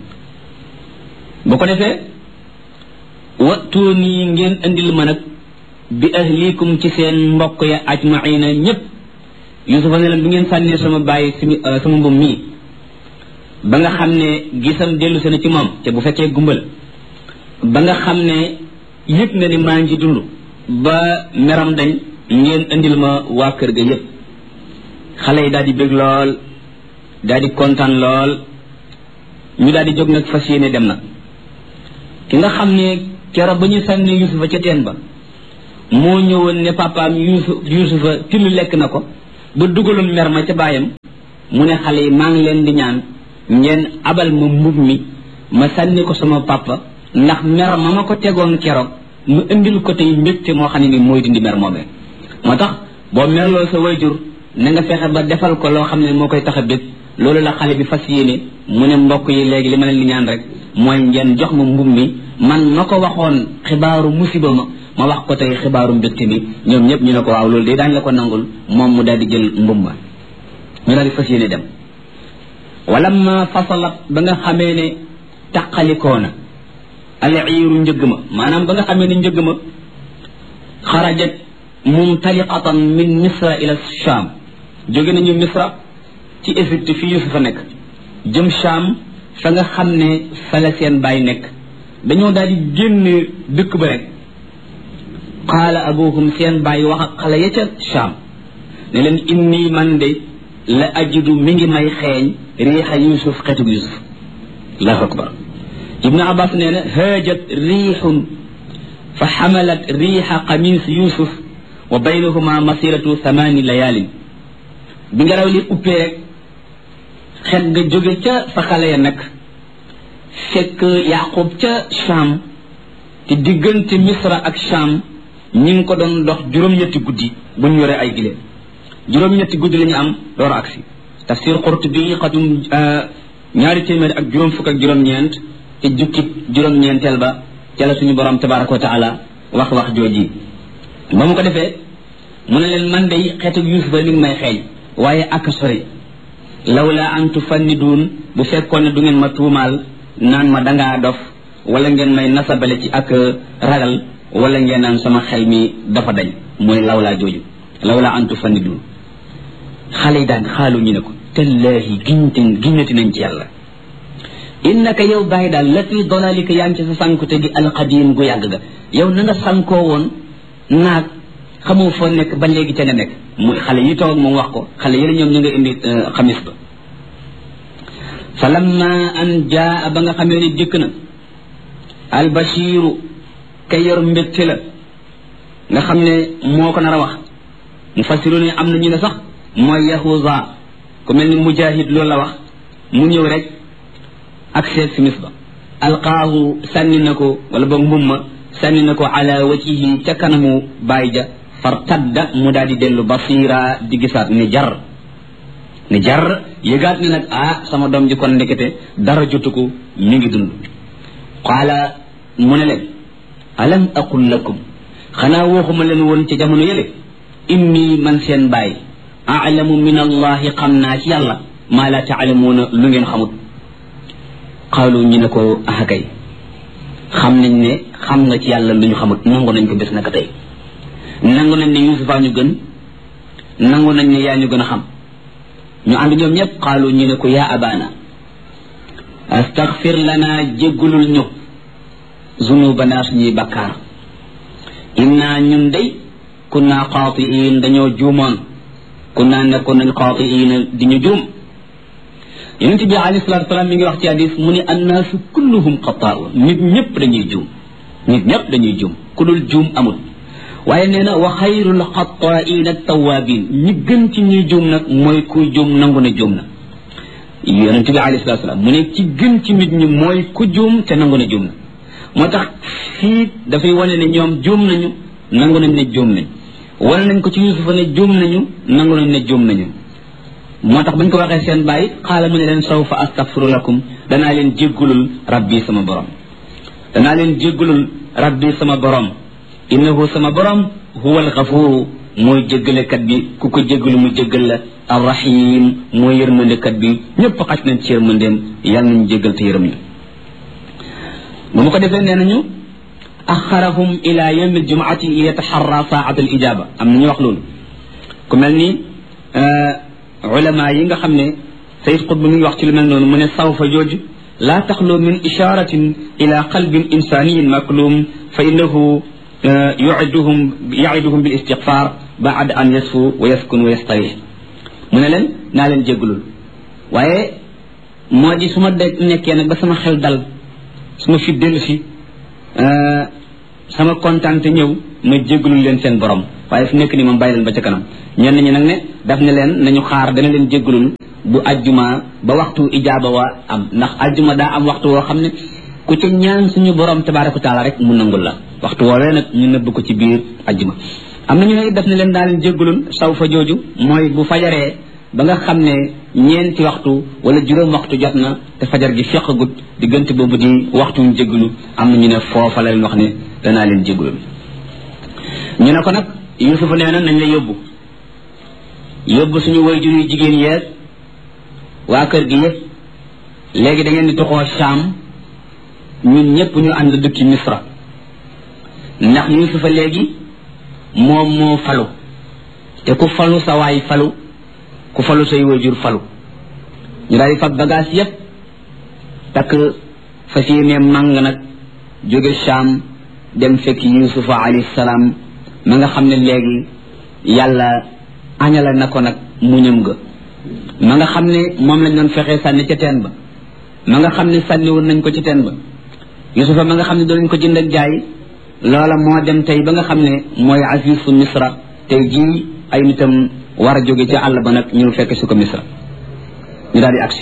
bu ko defee watuuni ngeen andil ma nag bi ahlikum ci seen mbokk ya ajmaina ñëpp yusufa ne leen bi ngeen sànnee sama bàyyi sama mbum mii ba nga xam ne gisam dellu se na ci moom te bu fekkee gumbal ba nga xam ne yëg na ni maa ngi dund ba meram dañ ngeen andil ma waa kër ga yëpp xale yi daal di bég lool daal di kontaan lool ñu daal di jóg nag fas yéene dem nag ki nga xam ne keroog ba ñu sànni yusufa ca teen ba moo ñëwoon ne papaam Yuusuf Yuusufa till lekk na ko ba dugaloon mer ma ca baayam mu ne xale yi maa ngi leen di ñaan ngeen abal ma mbub mi ma sànni ko sama papa ndax mer ma ma ko tegoon keroog mu indil ko tey mbégte moo xam ne ni mooy dindi mer moomee moo tax boo merloo sa wayjur na nga fexe ba defal ko loo xam ne moo koy tax a bég loolu la xale bi fas yéene mu ne mbokk yi léegi li ma leen di ñaan rek mooy ngeen jox ma mbub mi man ma ko waxoon xibaaru musiba ma ma wax ko tey xibaaru mbégte mi ñoom ñëpp ñu ne ko waaw loolu day daañu la ko nangul moom mu daal di jël mbub ma ñu daal di fas yéene dem wala ma fasalat ba nga xamee ne taqalikoona al iiru njëgg ma maanaam ba nga xamee ne njëgg ma xarajat mumtaliqatan min misra ila sham jóge nañu misra ci Égypte fi Yusufa nekk jëm Sham fa nga xam ne fa la seen baay nekk dañoo daal di génn dëkk ba rek qaala abuhum seen baay wax ak xale ya ca Sham ne leen inni man de la ajidu mi ngi may xeeñ riixa Yusuf xeetug Yusuf allahu akbar ibnu abbas nee na haajat riixun fa xamalat riixa qamis Yusuf wa baynahuma masiratu thamani layaalin bi ngelaw li uppee rek xet nga jóge ca fa xale ya nag fekk Yaqub ca Sham te diggante Misra ak Sham ñi ngi ko doon dox juróom-ñetti guddi bu ñu yore ay gileem juróom-ñetti guddi la ñu am door agsi tafsir Qurtubi xatum ñaari téeméer ak juróom fukk ak juróom-ñeent te jukki juróom-ñeenteel ba ca la suñu borom tabaraka wa taala wax wax jooji ba mu ko defee mu ne leen man day xeetu Yuusufa mi ngi may xeeñ waaye ak sori lawla an tufanniduun bu fekkoon ne du ngeen ma tuumaal naan ma dangaa dof wala ngeen may nasabale ci ak ragal wala ngeen naan sama xel mi dafa dañ mooy lawlaa jooju lawla an tufanniduun xale yi daan xaalu ñu ne ko tallaahi giñti giñati nañ ci yàlla innaka yow bàyyi daal la fi dolalika yaa ngi ci sa sankute gi alqadim gu yàgg ga yow na nga sankoo woon naag xamoo foo nekk ba léegi ca nga nekk muy xale yi toog moom wax ko xale yële ñoom ñu nga indi xamis ba fa lamma an jaa ba nga xamee ne dikk na albashiru ka yor mbégte la nga xam ne moo ko nar a wax mu fasiru ne am na ñu ne sax mooy yahuza ku mel ni mujahid loolu la wax mu ñëw rek ak seet simis ba alqaahu sànni na ko wala boog mbumma sànni na ko ala wajhihi ca kanamu baay ja fartadda mu daal di dellu basira di gisaat ni jar ni jar yëgaat ni nag ah sama doom ji kon ndekete dara jotu ko mi ngi dund qaala mu ne leen alam aqul lakum xanaa waxuma leen woon ci jamono yële inni man seen baay aalamu min allahi xam naa ci yàlla maa la taalamuuna lu ngeen xamut qaalu ñu ne ko ah kay xam nañ ne xam nga ci yàlla lu ñu xamut nangu nañ ko bés naka tey nangu nañ ne Yuusufa ñu gën nangu nañ ne yaa ñu gën a xam ñu ànd ñoom ñëpp qaalu ñu ne ko yaa abana astaghfir lana jéggulul ñu zunubana suñuy bakkaar inna ñun day kunna xaatiin dañoo juumoon kunna nekkoon nañ xaatiin di ñu juum yonent bi alayhi salaatu wasalaam mi ngi wax ci hadis mu ne annaasu kulluhum xataa'un nit ñëpp dañuy juum nit ñëpp dañuy juum ku dul juum amul waaye nee na wa xayrul xataa'iina tawaabiin ñi gën ci ñuy juum nag mooy kuy juum nangu ne juum na yonent bi alayhi salaatu wasalaam mu ne ci gën ci nit ñi mooy ku juum te nangu ne juum na moo tax fii dafay wane ne ñoom juum nañu nangu nañ ne juum nañ wane nañ ko ci Yuusufa ne juum nañu nangu nañ ne juum nañu moo tax bañ ko waxee seen bàyyi xaala mu ne leen sawfa astaghfiru lakum danaa leen jéggulul rabbi sama borom danaa leen jéggulul rabbi sama borom innahu sama borom huwa alxafuru mooy jéggalekat bi ku ko jéggalu mu jéggal la arrahim mooy yërmandekat bi ñëpp xaj nañ ci yërmandeem yàlla nañu jéggal te yërëm ñu bu mu ko defee nee nañu axarahum ila yawm aljumaati yataxarra saat al ijaba am nañu wax loolu ku mel ni ulama yi nga xam ne Sayyid Qutb mi ngi wax ci lu mel noonu mu ne sawfa jooju laa taxlu min isharatin ila qalbin insaniyin maklum fa innahu yuiduhum yaiduhum bil istighfar baad an yasfu wa yaskun wa yastarih mu ne leen naa leen jéggalul waaye moo di su ma de nekkee nag ba sama xel dal su ma fi dellu si sama kontaan te ñëw ma jéggalul leen seen borom waaye fi nekk ni moom bàyyi leen ba ca kanam ñenn ñi nag ne daf ne leen nañu xaar dana leen jéggalul bu ajjuma ba waxtu ijaaba wa am ndax ajjuma daa am waxtu woo xam ne ku ca ñaan suñu borom tabaaraka taala rek mu nangul la waxtu woowee nag ñu nëbb ko ci biir ajjuma am na ñu ne daf ne leen daa leen jéggalul saw fa jooju mooy bu fajaree ba nga xam ne ñeenti waxtu wala juróom waxtu jot na te fajar gi feqagut diggante boobu di waxtu ñu jéggalu am na ñu ne foofa la leen wax ne danaa leen jéggalul ñu ne ko nag Yuusufa nee na nañ la yóbbu yóbbu suñu waajur yu jigéen yeeg waa kër gi yëpp léegi da ngeen di toxoo Saam ñun ñëpp ñu ànd dëkki Misra ndax Yuusufa léegi moom moo falu te ku falu sa waay falu ku falu say waajur falu ñu daal di fab bagage yëpp takk fas yéene màng nag jóge Saam dem fekk Yuusufa alayhi salaam ma nga xam ne léegi yàlla añala na ko nag muñam ga ma nga xam ne moom lañ doon fexee sànni ca teen ba ma nga xam ne sànni woon nañ ko ci teen ba Yuusufa ma nga xam ne doon nañ ko jënd ak jaay loola moo dem tey ba nga xam ne mooy azizu Misra tey jii ay nitam war a jóge ca àll ba nag ñëw fekk su ko Misra ñu daal di agsi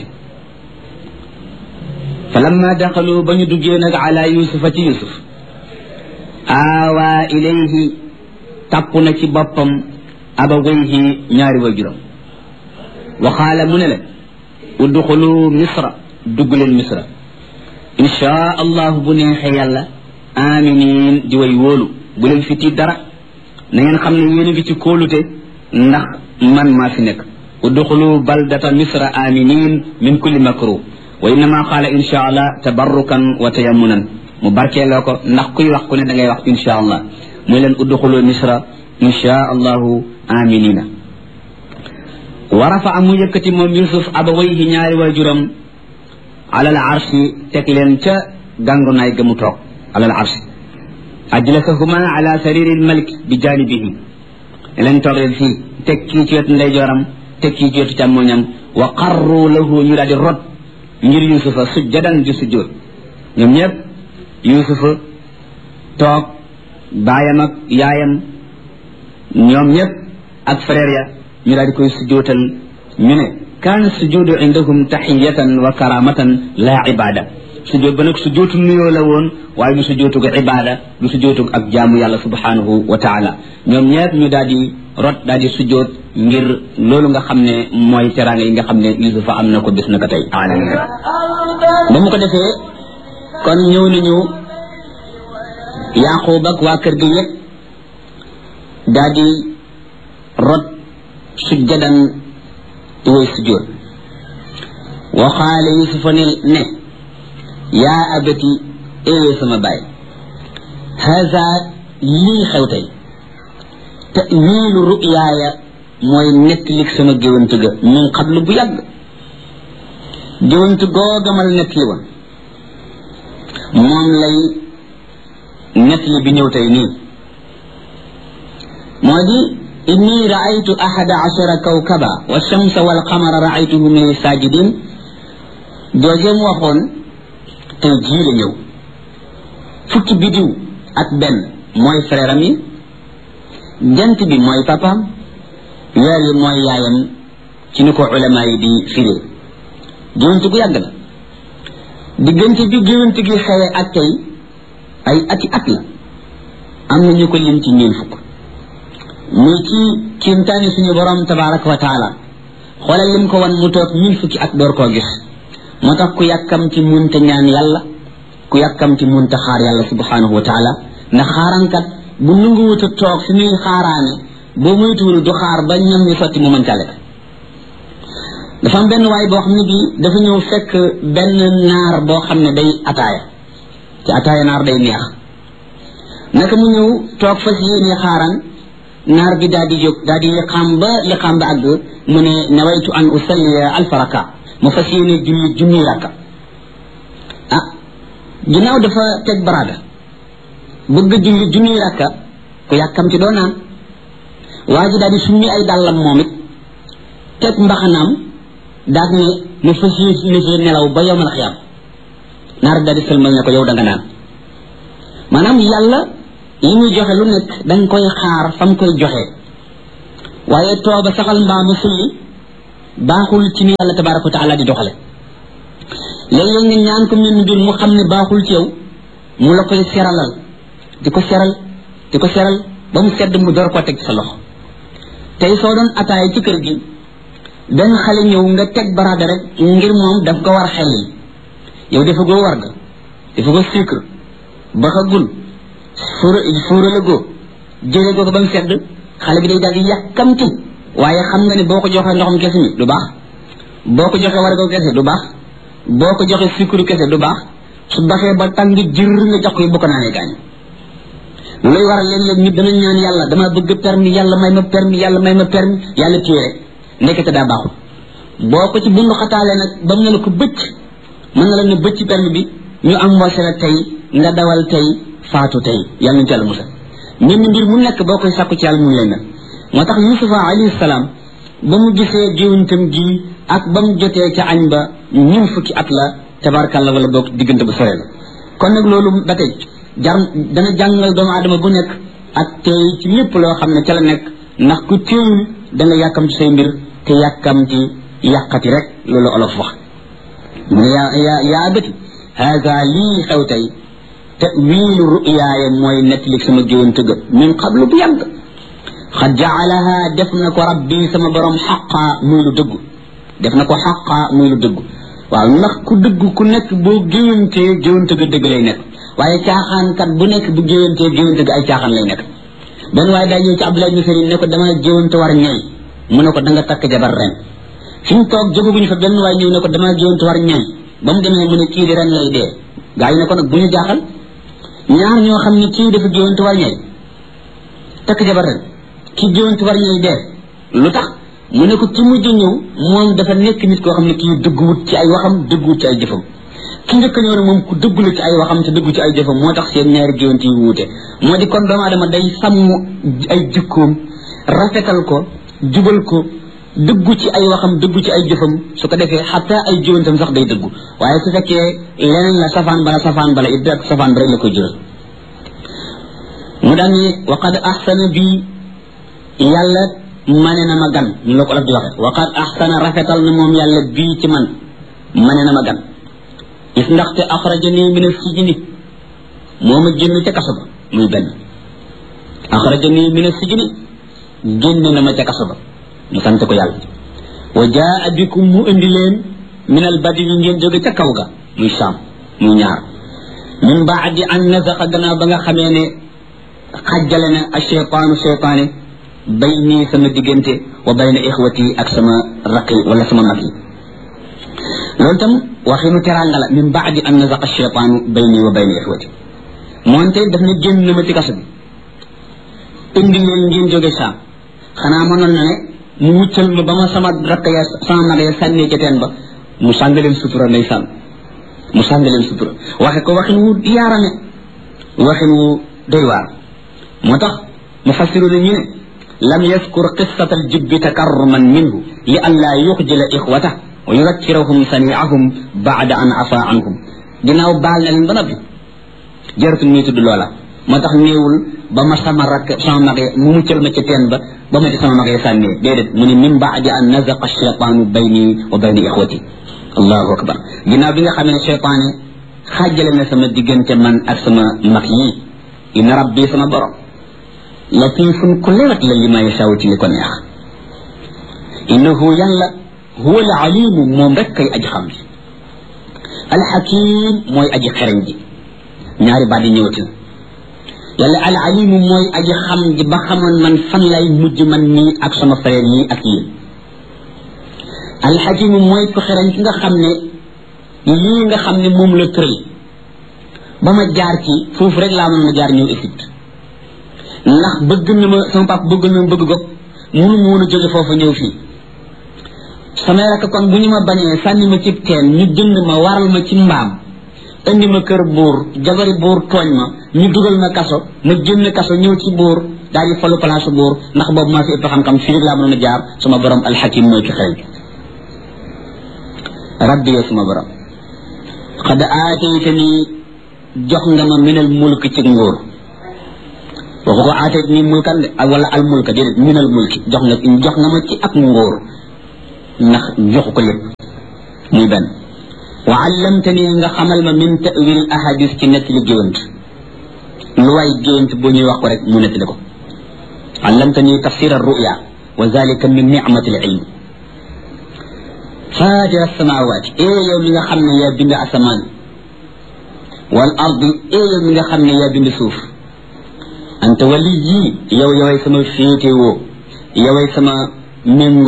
fa lamma daxalu ba ñu duggee nag ala Yuusufa ci Yuusuf aawaa ilayhi tàpp na ci boppam abawayhi ñaari waajuram wa qaala mu ne leen udxulu misra dugg leen misra inchaa allahu bu neexee yàlla aminin di way wóolu bu leen fi tiit dara na ngeen xam ne yéen a ngi ci kóolute ndax man maa fi nekk udxulu baldata misra aminin min kulli makruh wa innama qaala inchaa allah tabarrukan wa tayammunan mu barkeeloo ko ndax kuy wax ku ne da ngay wax inchaa allah muy leen udxulu misra inchaa allahu aminina wa rafa mu yëkkati moom Yuusuf abawayhi ñaari waajuram alal arshi teg leen ca gàngunaay ga mu toog alal arshi ajlasahuma ala sariri almalik bi janibihi leen toog leen fii teg kii ci wetu ndeyjooram teg kii ci wetu càmmoñam wa qarru lahu ñu daal di rot ngir Yuusufa sujjadan di sujjoot ñoom ñëpp Yuusufa toog baayam ak yaayam ñoom ñëpp ak frère ya ñu daal di koy sujjootal ñu ne kaana sujuudu indahum taxiyatan wa karamatan la ibada sujjoot ba nag sujjootu nuyoo la woon waaye du sujjootu ko ibada du sujjootu ak jaamu yàlla subhanahu wa taala ñoom ñëpp ñu daal di rot daal di sujjoot ngir loolu nga xam ne mooy teraanga yi nga xam ne Yuusufa am na ko bis na ko tey alamin ba mu ko defee kon ñëw nañu Yaaqub ak waa kër gi yëpp daal di rot sujjadan di way sujjoot wa qaala Yuusufa ne ne yaa abati ee sama baay haza lii xew tey ta'wiilu ru'yaaya mooy nettalik sama géwant ga min qablu bu yàgg géwant googa ma la nettali woon moom lay nettali bi ñëw tey nii moo di inni raaytu ahada ashara kawkaba wa shamsa wal qamara raaytuhum li sajidin joojeem waxoon tey jii la ñëw fukki bidiw ak benn mooy frère am yi jant bi mooy papaam weer yi mooy yaayam ci ni ko ulama yi di firee géwante gu yàgg la diggante bi géwante gi xewe ak tey ay ati at la am na ñu ko lim ci ñeen fukk muy ci kiimtaani suñu borom tabaraka wa taala xoolal lim ko wan mu toog mille fukki at door koo gis moo tax ku yàkkam ci munta ñaan yàlla ku yàkkam ci munta xaar yàlla subhanahu wa taala ndax xaarankat bu nanguwut a toog fi muy xaaraane boo moytuwul du xaar ba ñam ñu sotti mu mën ca lekk dafa am benn waay boo xam ne bii dafa ñëw fekk benn naar boo xam ne day ataaya ci ataaya naar day neex naka mu ñëw toog fas yéene xaaran naar bi daal di jóg daal di liqaam ba liqaam ba àgg mu ne nawaytu an usalliya alfa raka mu fas yéene julli junni rakka ah ginnaaw dafa teg baraada bëgg julli junni rakka ku yàkkam ci doo naan waa ji daal di summi ay dàllam moom it teg mbaxanaam daal ne mu fas yéene nelaw ba yowmal xiyaam naar daal di sëlmal ne ko yow da nga naan maanaam yàlla li muy joxe lu nekk dañ koy xaar fam koy joxe waaye tooba saxal mbaamu sulli baaxul ci ni yàlla tabaraka wa taala di doxale léeg-léeg nga ñaan ko mel ni mbir mu xam ne baaxul ci yow mu la koy seralal di ko seral di ko seral ba mu sedd mu door koo teg sa loxo tey soo doon ataay ci kër gi benn xale ñëw nga teg baraada rek ngir moom daf ko war xel yi yow dafa goo war ga dafa goo sucre baxagul suura suura la goo jële goo ko ba mu sedd xale bi day daal di yàkkamti waaye xam nga ne boo ko joxee ndoxam kese mi du baax boo ko joxee war ga kese du baax boo ko joxee sucre kese du baax su baxee ba tàng jër nga jox ko yi bu ko naanee gaañ looy waral léeg-léeg nit dana ñaan yàlla dama bëgg permis yàlla may ma permis yàlla may ma permis yàlla téye rek nekkate daa baaxul boo ko ci bundu xataalee nag ba mu ne la ko bëcc mën na la ne bëcc permis bi ñu am wase la tey nga dawal tey faatu tey yàlla nañu ci yàlla musal mel ni mbir mu nekk boo koy sàkku ci yàlla mu lay mel moo tax yusufa alayhi salaam ba mu gisee géwuntam gi ak ba mu jotee ca añ ba ñun fukki at la tabarkàlla wala boog diggante bu sore la kon nag loolu ba tey jar dana jàngal doomu aadama bu nekk ak tey ci lépp loo xam ne ca la nekk ndax ku teewul da nga yàkkamti say mbir te yàkkamti yàqati rek loolu olof wax mu ne yaa yaa yaa bëti haga lii xew tey tawilu ruyaaya mooy nettali sama géwante ga min qablu bu yàgg xad jaalaha def na ko rabbi sama borom xaqa muy lu dëggu def na ko xaqa muy lu dëggu waaw ndax ku dëgg ku nekk boo géwantee géwante ga dëgg lay nekk waaye caaxaankat bu nekk bu géwantee géwante ga ay caaxaan lay nekk benn waaye daa ñëw ci Abdoulaye ibn Sirin ne ko dama géwante war ñay mu ne ko da nga takk jabar ren fi mu toog jógaguñu fa benn waaye ñëw ne ko dama géwante war ñay ba mu demee mu ne kii di ren lay dee gaa yi ne ko nag bu ñu jaaxal ñaar ñoo xam ne kii dafa géwante war ñay takk jabar ren kii géwante war ñay dee lu tax mu ne ko ki mujj ñëw moom dafa nekk nit koo xam ne kii dëgguwut ci ay waxam dëgguwut ci ay jëfam ki njëkk ñëw ne moom ku dëggu la ci ay waxam te dëggu ci ay jëfam moo tax seen ñaari géwante yi wuute moo di kon doomu aadama day sàmm ay jikkoom rafetal ko jubal ko dëggu ci ay waxam dëggu ci ay jëfam su ko defee xataa ay géwantam sax day dëggu waaye su fekkee leneen la safaan bala safaan bala it rek safaan ba rek la koy jural mu daan ni waqad ahsana bi yàlla mane na ma gan ñu la ko olof di waxe waqad ahsana rafetal na moom yàlla bii ci man mane na ma gan gis ndaxte axrajani min as-sijni moo ma génn ca kaso ba muy benn axrajani min as-sijni génn na ma ca kaso ba ñu sant ko yàlla wa jaa bikum mu indi leen min al-badwi ngeen jóge ca kaw ga muy Saam muy ñaar min baadi an nazaqa gannaaw ba nga xamee ne xajjale na ash-shaytaanu shaytaane bayni sama diggante wa bayna ixwati ak sama raqi wala sama mag yi loolu tam waxinu teranga la min baadi an nazaqa ash-shaytaanu bayni wa bayna ixwati moonte daf ne génn na ma ci kaso bi indi leen ngeen jóge Saam xanaa mënoon na ne mu muccal ma ba ma sama rakk ya sama mag ya sànnee ca teen ba mu sàng leen sutura lay sànn mu sàng leen sutura waxe ko waxin wu yaarame waxin wu doy waar moo tax mufassiru ne ñu ne lam yaskur qissata aljibbi takarruman minhu li an laa yuxjila ixwata wa yudakkirahum saniahum baada an afa anhum ginnaaw baal na leen ba noppi jaratul muy tudd loola moo tax néewul ba ma sama rakk sama magee mu muccal ma ca teen ba ba ma ci sama magee sànnee déedéet mu ne min baadi an nazaqa cheytaanu bayni wa bayni ixwati allahu akbar ginnaaw bi nga xam ne cheytaane xaajale na sama diggante man ak sama mag yi inna rabbi sama borom latifun ku lewat la li ma yasaaw ci li ko neex innahu yàlla huwa al alimu moom rek kay aji xam ji alxakim mooy aji xereñ ji ñaari baat yi ñëwati na yàlla al alimu mooy aji xam ji ba xamoon man fan lay mujj man nii ak sama frère yi ak yéen alxakimu mooy ko xereñ ki nga xam ne lii nga xam ne moom la tëral ba ma jaar ci foofu rek laa mën ma jaar ñëw Égypte ndax bëgg na ma sama papa bëgg na ma bëgg gopp munu ma woon a jóge foofu ñëw fii samay rakk kon bu ñu ma bañee sànni ma ci teen ñu jënd ma waral ma ci mbaam indi ma kër buur jabari buur tooñ ma ñu dugal ma kaso ma génn kaso ñëw ci buur daal di falu place buur ndax boobu maa fi ëpp xam-xam fii rek laa mën a jaar sama borom alxakim mooy ki xel rabbi yow sama borom xad aataytani jox nga ma minal mulk ci nguur waxu ko aatayt nii mulkan de ak wala al mulka déedéet minal mulki jox nga jox nga ma ci ak ngóor ndax joxu ko lépp muy benn wa allamtani nga xamal ma min ta'wil ahadis ci nekk li géwant lu waay géwant bu ñuy wax ko rek mu nettali ko allamtani tafsir ar-ru'ya wa zalika min ni'mati al-ilm fatir as-samawati e yow mi nga xam ne yaa bind asamaan wal ardi e yow mi nga xam ne yaa bind suuf anta wali yi yow yoway sama féetewoo yoway sama méngoo